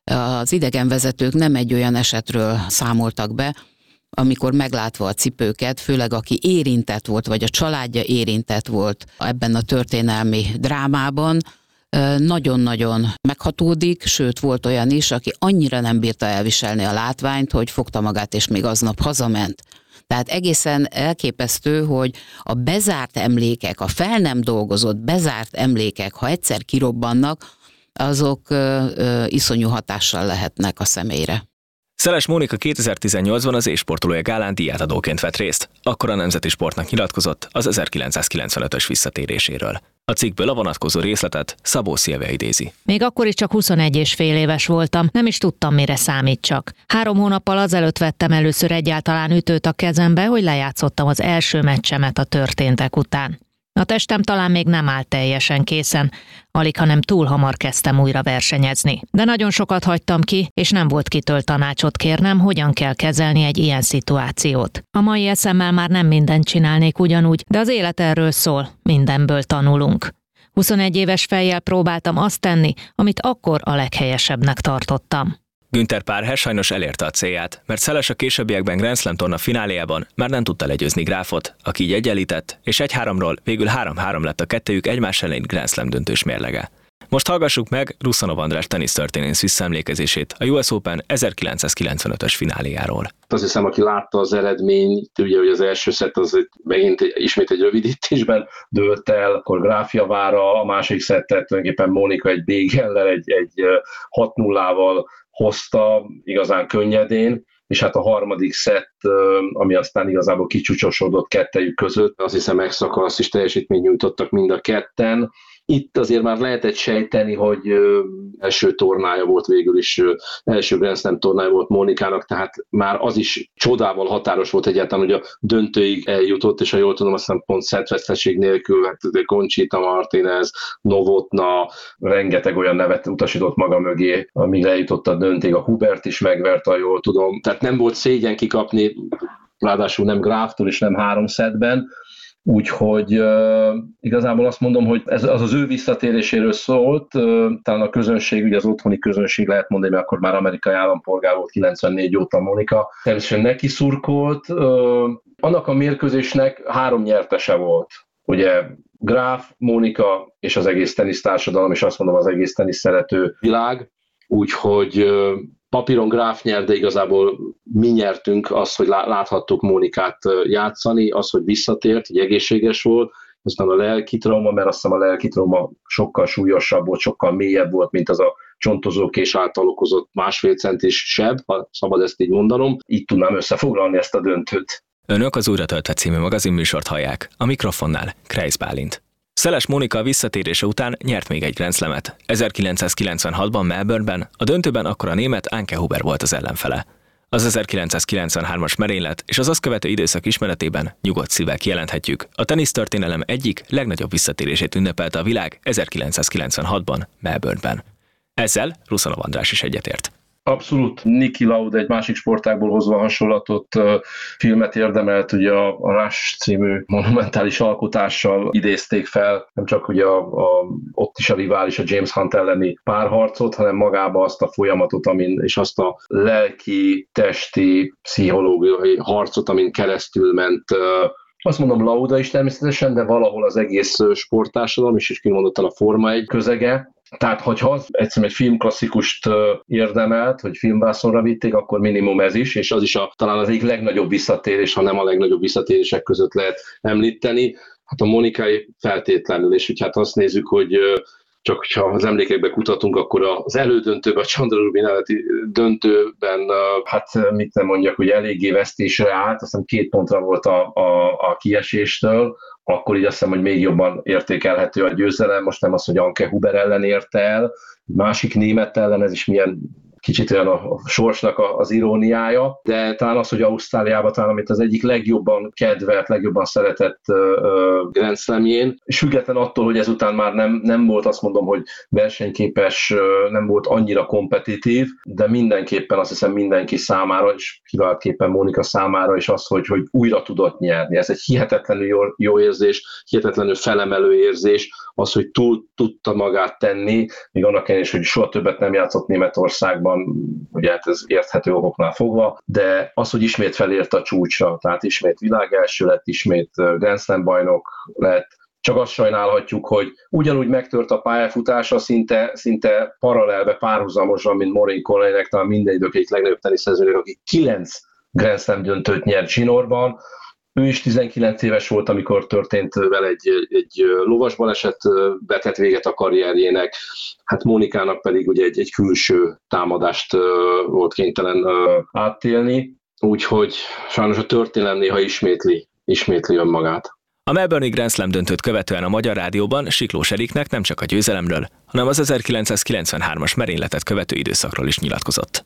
az idegenvezetők nem egy olyan esetről számoltak be, amikor meglátva a cipőket, főleg aki érintett volt, vagy a családja érintett volt ebben a történelmi drámában, nagyon-nagyon meghatódik, sőt volt olyan is, aki annyira nem bírta elviselni a látványt, hogy fogta magát, és még aznap hazament. Tehát egészen elképesztő, hogy a bezárt emlékek, a fel nem dolgozott bezárt emlékek, ha egyszer kirobbannak, azok iszonyú hatással lehetnek a személyre.
Szeles Mónika 2018-ban az e-sportolója gálán díjátadóként vett részt, akkor a Nemzeti Sportnak nyilatkozott az 1995-ös visszatéréséről. A cikkből a vonatkozó részletet Szabó Szilvia idézi.
Még akkor is csak 21,5 éves voltam, nem is tudtam, mire számítsak. 3 hónappal azelőtt vettem először egyáltalán ütőt a kezembe, hogy lejátszottam az első meccsemet a történtek után. A testem talán még nem állt teljesen készen, alighanem túl hamar kezdtem újra versenyezni. De nagyon sokat hagytam ki, és nem volt kitől tanácsot kérnem, hogyan kell kezelni egy ilyen szituációt. A mai eszemmel már nem mindent csinálnék ugyanúgy, de az élet erről szól, mindenből tanulunk. 21 éves fejjel próbáltam azt tenni, amit akkor a leghelyesebbnek tartottam.
Günther Párhe sajnos elérte a célját, mert Szeles a későbbiekben Grand Slam torna fináléjában már nem tudta legyőzni Grafot, aki így egyenlített, és 1-3-ról végül 3-3 lett a kettőjük egymás elleni Grand Slam döntős mérlege. Most hallgassuk meg Ruszanov András tenisztörténész visszaemlékezését a US Open 1995-ös fináléjáról.
Azt hiszem, aki látta az eredményt, ugye, hogy az első szett az megint ismét egy rövidítésben dőlt el, akkor Graf javára, a másik szettet tulajdonképpen Mónika egy bégellel, egy 6-0-val hozta igazán könnyedén, és hát a harmadik szett, ami aztán igazából kicsúcsosodott kettejük között, azt hiszem extra klasszis teljesítményt nyújtottak mind a ketten. Itt azért már lehetett sejteni, hogy első tornája volt végül is, első Grand Slam tornája volt Mónikának, tehát már az is csodával határos volt egyáltalán, hogy a döntőig eljutott, és ha jól tudom, aztán pont szettveszteség nélkül, hát Conchita Martinez, Novotna, rengeteg olyan nevet utasított maga mögé, amíg eljutott a döntőig, a Hubert is megverte, ha jól tudom. Tehát nem volt szégyen kikapni, ráadásul nem Graftól és nem 3 szettben, úgyhogy igazából azt mondom, hogy ez az ő visszatéréséről szólt, talán a közönség, ugye az otthoni közönség lehet mondani, mert akkor már amerikai állampolgár volt 94 óta Mónika, természetesen neki szurkolt. Annak a mérkőzésnek 3 nyertese volt, ugye Graf, Mónika és az egész tenisztársadalom, és azt mondom az egész tenisz szerető világ, úgyhogy papíron Graf nyert, de igazából mi nyertünk azt, hogy láthattuk Mónikát játszani, az, hogy visszatért, hogy egészséges volt, aztán a lelki trauma, mert azt hiszem a lelki trauma sokkal súlyosabb volt, sokkal mélyebb volt, mint az a csontozókés által okozott 1,5 centis seb, ha szabad ezt így mondanom. Így tudnám összefoglalni ezt a döntőt.
Önök az Újra töltve című magazinműsort hallják, a mikrofonnál Kreisz Bálint. Szeles Mónika visszatérése után nyert még egy Grand Slamet. 1996-ban Melbourneben, a döntőben akkor a német Anke Huber volt az ellenfele. Az 1993-as merénylet és az azt követő időszak ismeretében nyugodt szívvel kijelenthetjük, a tenisztörténelem egyik legnagyobb visszatérését ünnepelte a világ 1996-ban Melbourneben. Ezzel Ruszanov András is egyetért.
Abszolút. Niki Lauda egy másik sportágból hozva hasonlatot, filmet érdemelt, ugye a Rush című monumentális alkotással idézték fel, nem csak ugye ott is a rivális, a James Hunt elleni párharcot, hanem magába azt a folyamatot, és azt a lelki, testi, pszichológiai harcot, amin keresztül ment. Azt mondom, Lauda is természetesen, de valahol az egész sporttársadalom is kimondottan a Forma 1 közege. Tehát, hogyha egyszerűen egy filmklasszikust érdemelt, hogy filmvászonra vitték, akkor minimum ez is, és az is talán az egyik legnagyobb visszatérés, ha nem a legnagyobb visszatérések között lehet említeni. Hát a Monikai feltétlenül, és hogy hát azt nézzük, hogy csak hogyha az emlékekbe kutatunk, akkor az elődöntőben, a Chandra Rubin elleni döntőben, hát mit nem mondjak, hogy eléggé vesztésre állt, azt hiszem 2 pontra volt a kieséstől, akkor így azt hiszem, hogy még jobban értékelhető a győzelem. Most nem az, hogy Anke Huber ellen érte el, másik német ellen, ez is milyen kicsit olyan a sorsnak az iróniája, de talán az, hogy Ausztráliában talán, amit az egyik legjobban kedvelt, legjobban szeretett Grand Slamjén, és független attól, hogy ezután már nem volt, azt mondom, hogy versenyképes, nem volt annyira kompetitív, de mindenképpen azt hiszem mindenki számára, és kiváltképpen Monika számára is az, hogy újra tudott nyerni. Ez egy hihetetlenül jó érzés, hihetetlenül felemelő érzés, az, hogy túl tudta magát tenni, még annak ellenére, hogy soha többet nem játszott Németországban, ugye hát ez érthető okoknál fogva, de az, hogy ismét felért a csúcsra, tehát ismét világelső lett, ismét Grand Slam bajnok lett, csak azt sajnálhatjuk, hogy ugyanúgy megtört a pályafutása szinte paralelbe, párhuzamosan, mint Maureen Connellynek, talán minden idők egyik legnagyobb teniszezőnek, aki 9 Grand Slam döntőt nyert zsinórban. Ő is 19 éves volt, amikor történt vele egy lovas baleset, vetett véget a karrierjének. Hát Monikának pedig ugye egy külső támadást volt kénytelen átélni, úgyhogy sajnos a történelem néha ismétli önmagát.
A Melbourne-i Grand Slam döntőt követően a Magyar Rádióban Siklós Eriknek nem csak a győzelemről, hanem az 1993-as merényletet követő időszakról is nyilatkozott.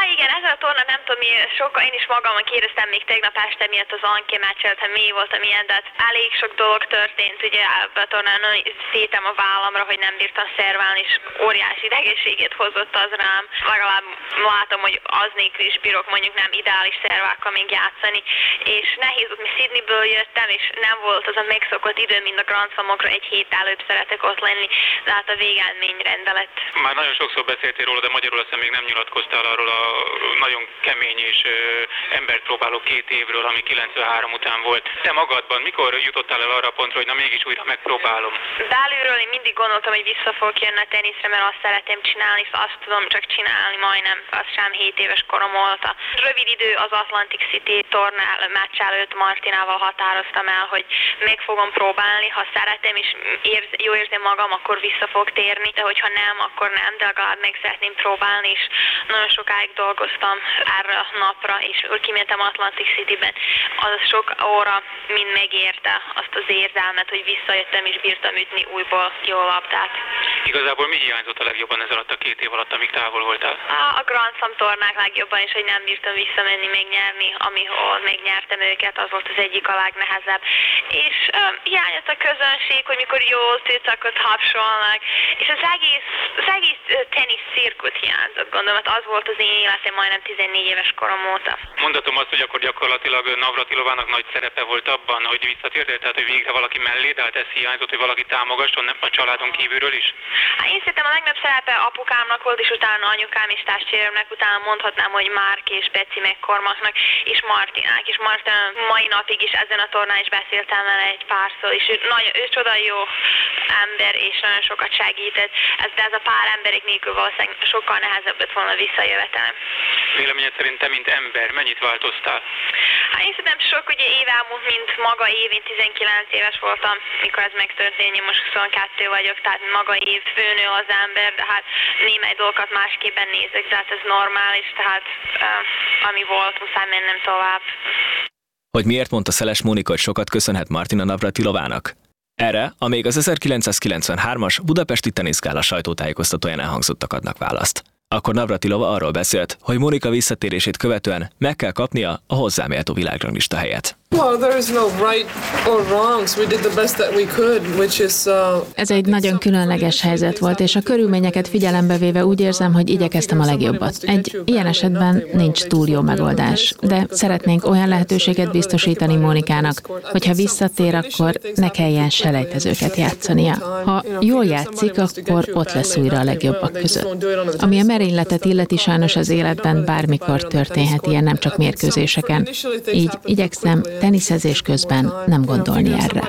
Nem tudom, én is magamon kérdeztem még tegnap este miatt az Anke meccset, hogy mi volt, milyen, de hát elég sok dolog történt, ugye a tornán szétem a vállamra, hogy nem bírtam szerválni, és óriási idegességét hozott az rám. Legalább látom, hogy az nélkül is bírok mondjuk nem ideális szervákkal még játszani, és nehéz volt, mi Sydneyből jöttem, és nem volt az a megszokott idő, mint a Grand Slamokra, egy hét előbb szeretek ott lenni, de hát a végeredmény rendelet.
Már nagyon sokszor beszéltél róla, de magyarul aztán még nem nyilatkoztál arról a nagyon kemény és embert próbáló 2 évről, ami 93 után volt. Te magadban mikor jutottál el arra a pontra, hogy na mégis újra megpróbálom?
Belülről én mindig gondoltam, hogy vissza fogok jönni a teniszre, mert azt szeretem csinálni, és azt tudom csak csinálni majdnem, az sem 7 éves korom óta. Rövid idő az Atlantic City tornál meccs előtt Martinával határoztam el, hogy meg fogom próbálni, ha szeretem és jó érzem magam, akkor vissza fog térni, de hogyha nem, akkor nem, de legalább meg szeretném próbálni, és nagyon sokáig dolgoztam erre a napra, és úgy kimentem Atlantic Cityben, az sok óra mind megérte azt az érzelmet, hogy visszajöttem és bírtam ütni újból jó labdát.
Igazából mi hiányzott a legjobban ez alatt a 2 év alatt, amíg távol voltál?
A Grand Slam tornák legjobban is, hogy nem bírtam visszamenni, megnyerni, amihol megnyertem őket, az volt az egyik a legnehezebb. És hiányzott a közönség, hogy mikor jól tűcakot hapsolnak, és az egész tenisz cirkusz hiányzott, gondolom, hát az volt az én életem majdnem 14 éves korom óta.
Mondhatom azt, hogy akkor gyakorlatilag Navratilovának nagy szerepe volt abban, hogy visszatértél, tehát hogy végre valaki mellé, de hát ez hiányzott, hogy valaki támogasson a családon kívülről is?
Hát én szerintem a legnagyobb szerepe apukámnak volt, és utána anyukám és testvéremnek, utána mondhatnám, hogy Márk és Beci McCormacknak, és Martinák, és Martin mai napig is ezen a tornán is beszéltem vele egy párszor, és ő csoda jó ember, és nagyon sokat segített, de ez a pár emberek nélkül valószínűleg sokkal nehezebb lett volna visszajövetelem.
Véleményed szerint te, mint ember, mennyit változtál?
Hát én szerintem sok ugye év elmúlt, mint maga év, én 19 éves voltam, mikor ez megtörtént, én most 22 vagyok, tehát maga év főnő az ember, de hát némely dolgokat másképpen nézek, de hát ez normális, tehát ami volt, muszáj mennem tovább.
Hogy miért mondta Szeles Mónika, hogy sokat köszönhet Martina Navratilovának? Erre a még az 1993-as budapesti teniszgála sajtótájékoztatóján elhangzottak adnak választ. Akkor Navratilova arról beszélt, hogy Monika visszatérését követően meg kell kapnia a hozzáméltó világranglista helyet.
Ez egy nagyon különleges helyzet volt, és a körülményeket figyelembe véve úgy érzem, hogy igyekeztem a legjobbat. Egy ilyen esetben nincs túl jó megoldás, de szeretnénk olyan lehetőséget biztosítani Monikának, hogyha visszatér, akkor ne kelljen selejtezőket játszania. Ha jól játszik, akkor ott lesz újra a legjobbak között. Ami a merényletet illeti, sajnos az életben bármikor történhet ilyen, nem csak mérkőzéseken. Így igyekszem teniszezés közben nem gondolni erre.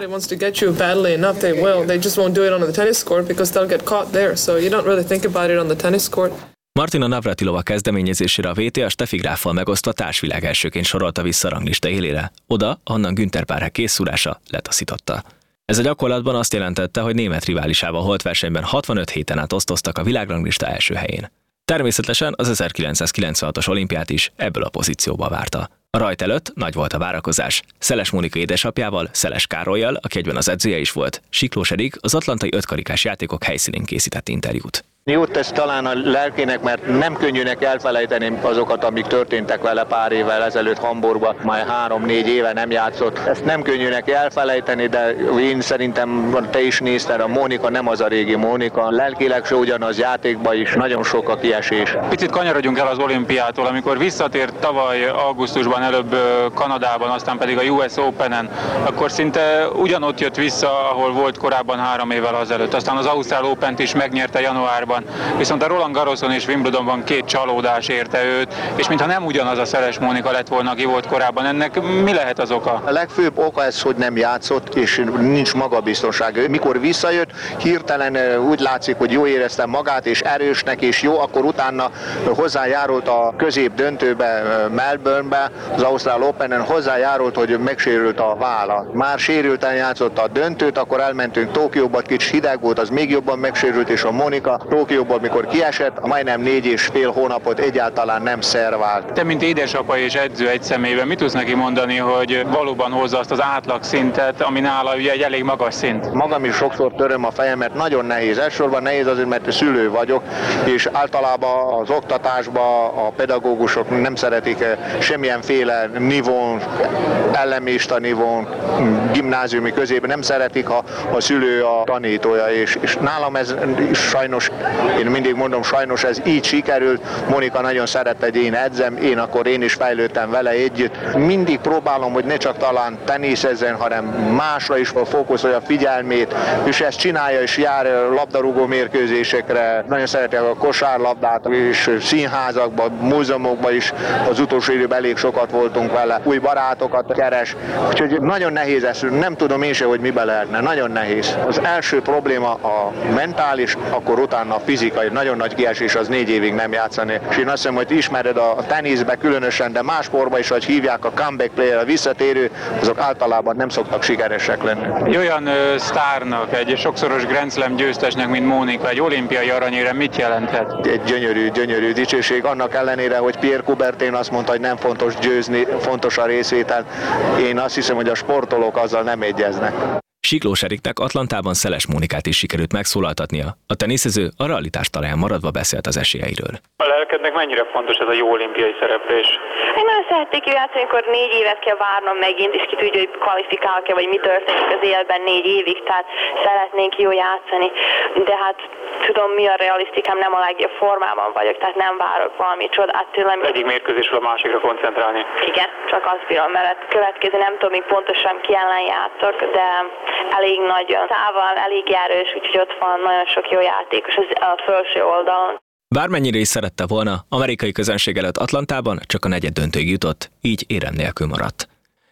Martina Navratilova kezdeményezésére a VTA Steffi Gráffal megosztva társvilág elsőként sorolta vissza a ranglista élére, oda, ahonnan Günther párhák készszúrása letaszította. Ez a gyakorlatban azt jelentette, hogy német riválisával holt versenyben 65 héten át osztoztak a világranglista első helyén. Természetesen az 1996-os olimpiát is ebből a pozícióba várta. A rajt előtt nagy volt a várakozás. Szeles Mónika édesapjával, Szeles Károllyal, aki egyben az edzője is volt, Siklós Erik az atlantai ötkarikás játékok helyszínén készített interjút.
Jót tesz talán a lelkének, mert nem könnyűnek elfelejteni azokat, amik történtek vele pár évvel ezelőtt Hamburgban, majd 3-4 éve nem játszott. Ezt nem könnyűnek elfelejteni, de én szerintem, te is nézted, a Mónika nem az a régi Mónika. Lelkileg se ugyanaz, játékban is nagyon sok a kiesés.
Picit kanyarodjunk el az olimpiától, amikor visszatért tavaly augusztusban, előbb Kanadában, aztán pedig a US Openen, akkor szinte ugyanott jött vissza, ahol volt korábban 3 évvel azelőtt. Aztán az Ausztrál Opent is megnyerte januárban. Viszont a Roland Garroson és Wimbledonban 2 csalódás érte őt, és mintha nem ugyanaz a Szeles Mónika lett volna, aki volt korábban. Ennek mi lehet az oka?
A legfőbb oka ez, hogy nem játszott, és nincs magabiztonság. Mikor visszajött, hirtelen úgy látszik, hogy jól érezte magát, és erősnek, és jó, akkor utána hozzájárult a középdöntőbe, Melbournebe, az Ausztrál Openen, hozzájárult, hogy megsérült a válla. Már sérülten játszott a döntőt, akkor elmentünk Tokióba, kicsit hideg volt, az még jobban megsérült, és a Mónika Tokióban, mikor kiesett, majdnem 4,5 hónapot egyáltalán nem szervált.
Te, mint édesapa és edző egy személyben, mit tudsz neki mondani, hogy valóban hozza azt az átlagszintet, ami nála ugye egy elég magas szint?
Magam is sokszor töröm a fejemet, nagyon nehéz. Elsősorban nehéz azért, mert szülő vagyok, és általában az oktatásban a pedagógusok nem szeretik semmilyenféle nivón, ellenmista nivón, gimnáziumi közében nem szeretik, ha a szülő a tanítója, és nálam ez sajnos, én mindig mondom, sajnos ez így sikerült. Mónika nagyon szerette, hogy én edzem, én is fejlődtem vele együtt. Mindig próbálom, hogy ne csak talán teniszezzen, hanem másra is fókuszolja a figyelmét, és ezt csinálja, és jár labdarúgó mérkőzésekre. Nagyon szereti a kosárlabdát, és színházakban, múzeumokban is az utolsó időben elég sokat voltunk vele. Új barátokat keres, úgyhogy nagyon nehéz ez, nem tudom én se, hogy mibe lehetne, nagyon nehéz. Az első probléma a mentális, akkor utána a fizikai, nagyon nagy kiesés, az 4 évig nem játszani. És én azt hiszem, hogy ismered a teniszbe különösen, de más sportban is, hogy hívják a comeback player, a visszatérő, azok általában nem szoktak sikeresek lenni.
Egy olyan sztárnak, egy sokszoros Grand Slam győztesnek, mint Mónika, egy olimpiai aranyérem mit jelenthet?
Egy gyönyörű dicsőség, annak ellenére, hogy Pierre Coubertin azt mondta, hogy nem fontos győzni, fontos a részvétel. Én azt hiszem, hogy a sportolók azzal nem egyeznek.
Siklós Eriknek Atlantában Szeles Mónikát is sikerült megszólaltatnia. A teniszező a realitás talaján maradva beszélt az esélyeiről.
A lelkednek mennyire fontos ez a jó olimpiai szereplés?
Én nagyon szeretnék játszani, amikor 4 évet kell várnom megint, és ki tudja, hogy kvalifikálok-e, vagy mi történik az életben 4 évig, tehát szeretnénk jó játszani. De hát tudom, mi a realisztikám, nem a legjobb formában vagyok, tehát nem várok valami csodát tőlem.
Egyik mérkőzésről a másikra koncentrálni.
Igen, csak azt bírom, mert következő nem tudom még pontosan ki ellen játszok, de elég nagy távol, elég erős, úgyhogy ott van nagyon sok jó játékos a felső oldalon.
Bármennyire is szerette volna, amerikai közönség előtt Atlantában csak a negyeddöntőig jutott, így érem nélkül maradt.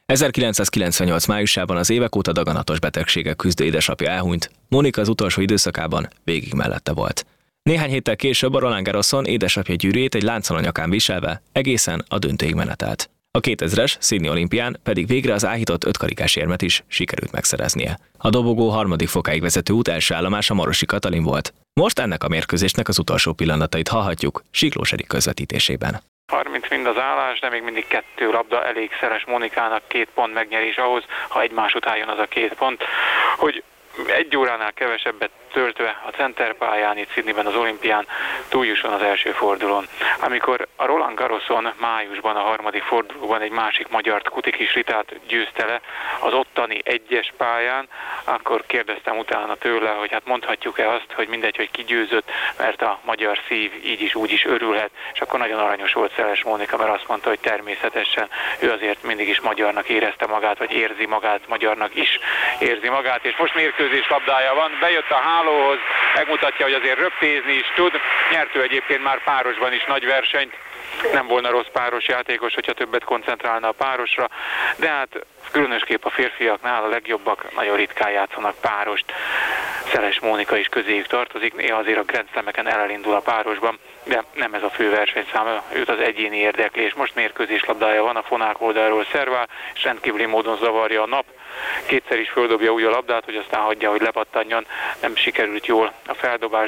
1998 májusában az évek óta daganatos betegséggel küzdő édesapja elhunyt, Mónika az utolsó időszakában végig mellette volt. Néhány héttel később a Roland Garroson édesapja gyűrűjét egy lánccal a nyakán viselve egészen a döntőig menetelt. A 2000-es Sydney olimpián pedig végre az áhított ötkarikás érmet is sikerült megszereznie. A dobogó 3. fokáig vezető út első állomása Marosi Katalin volt. Most ennek a mérkőzésnek az utolsó pillanatait hallhatjuk Siklós Erik közvetítésében.
30 mind az állás, de még mindig 2 labda elég Szeles Mónikának, 2 pont megnyerés ahhoz, ha egymás után jön az a 2 pont, hogy 1 óránál kevesebbet töltve a centerpályán, itt Sydneyben az olimpián túljusson az első fordulón. Amikor a Roland Garroson májusban a harmadik fordulóban egy másik magyart, Kutikis Ritát győzte le az ottani egyes pályán, akkor kérdeztem utána tőle, hogy hát mondhatjuk-e azt, hogy mindegy, hogy ki győzött, mert a magyar szív így is úgy is örülhet, és akkor nagyon aranyos volt Szeles Mónika, mert azt mondta, hogy természetesen ő azért mindig is magyarnak érezte magát, vagy érzi magát, magyarnak is érzi magát, és most mérkőzés labdája van, bejött a hálóhoz, megmutatja, hogy azért röptézni is tud, nyert ő egyébként már párosban is nagy versenyt, nem volna rossz páros játékos, hogyha többet koncentrálna a párosra, de hát különösképp a férfiaknál a legjobbak nagyon ritkán játszanak párost. Szeles Mónika is közéjük tartozik, néha azért a Grand Slameken elindul a párosban, de nem ez a fő versenyszám, őt az egyéni érdekli, és most mérkőzés labdája van, a fonák oldalról szervál, és rendkívüli módon zavarja a nap. Kétszer is földobja úgy a labdát, hogy aztán hagyja, hogy lepattanjon, nem sikerült jól a feldobás,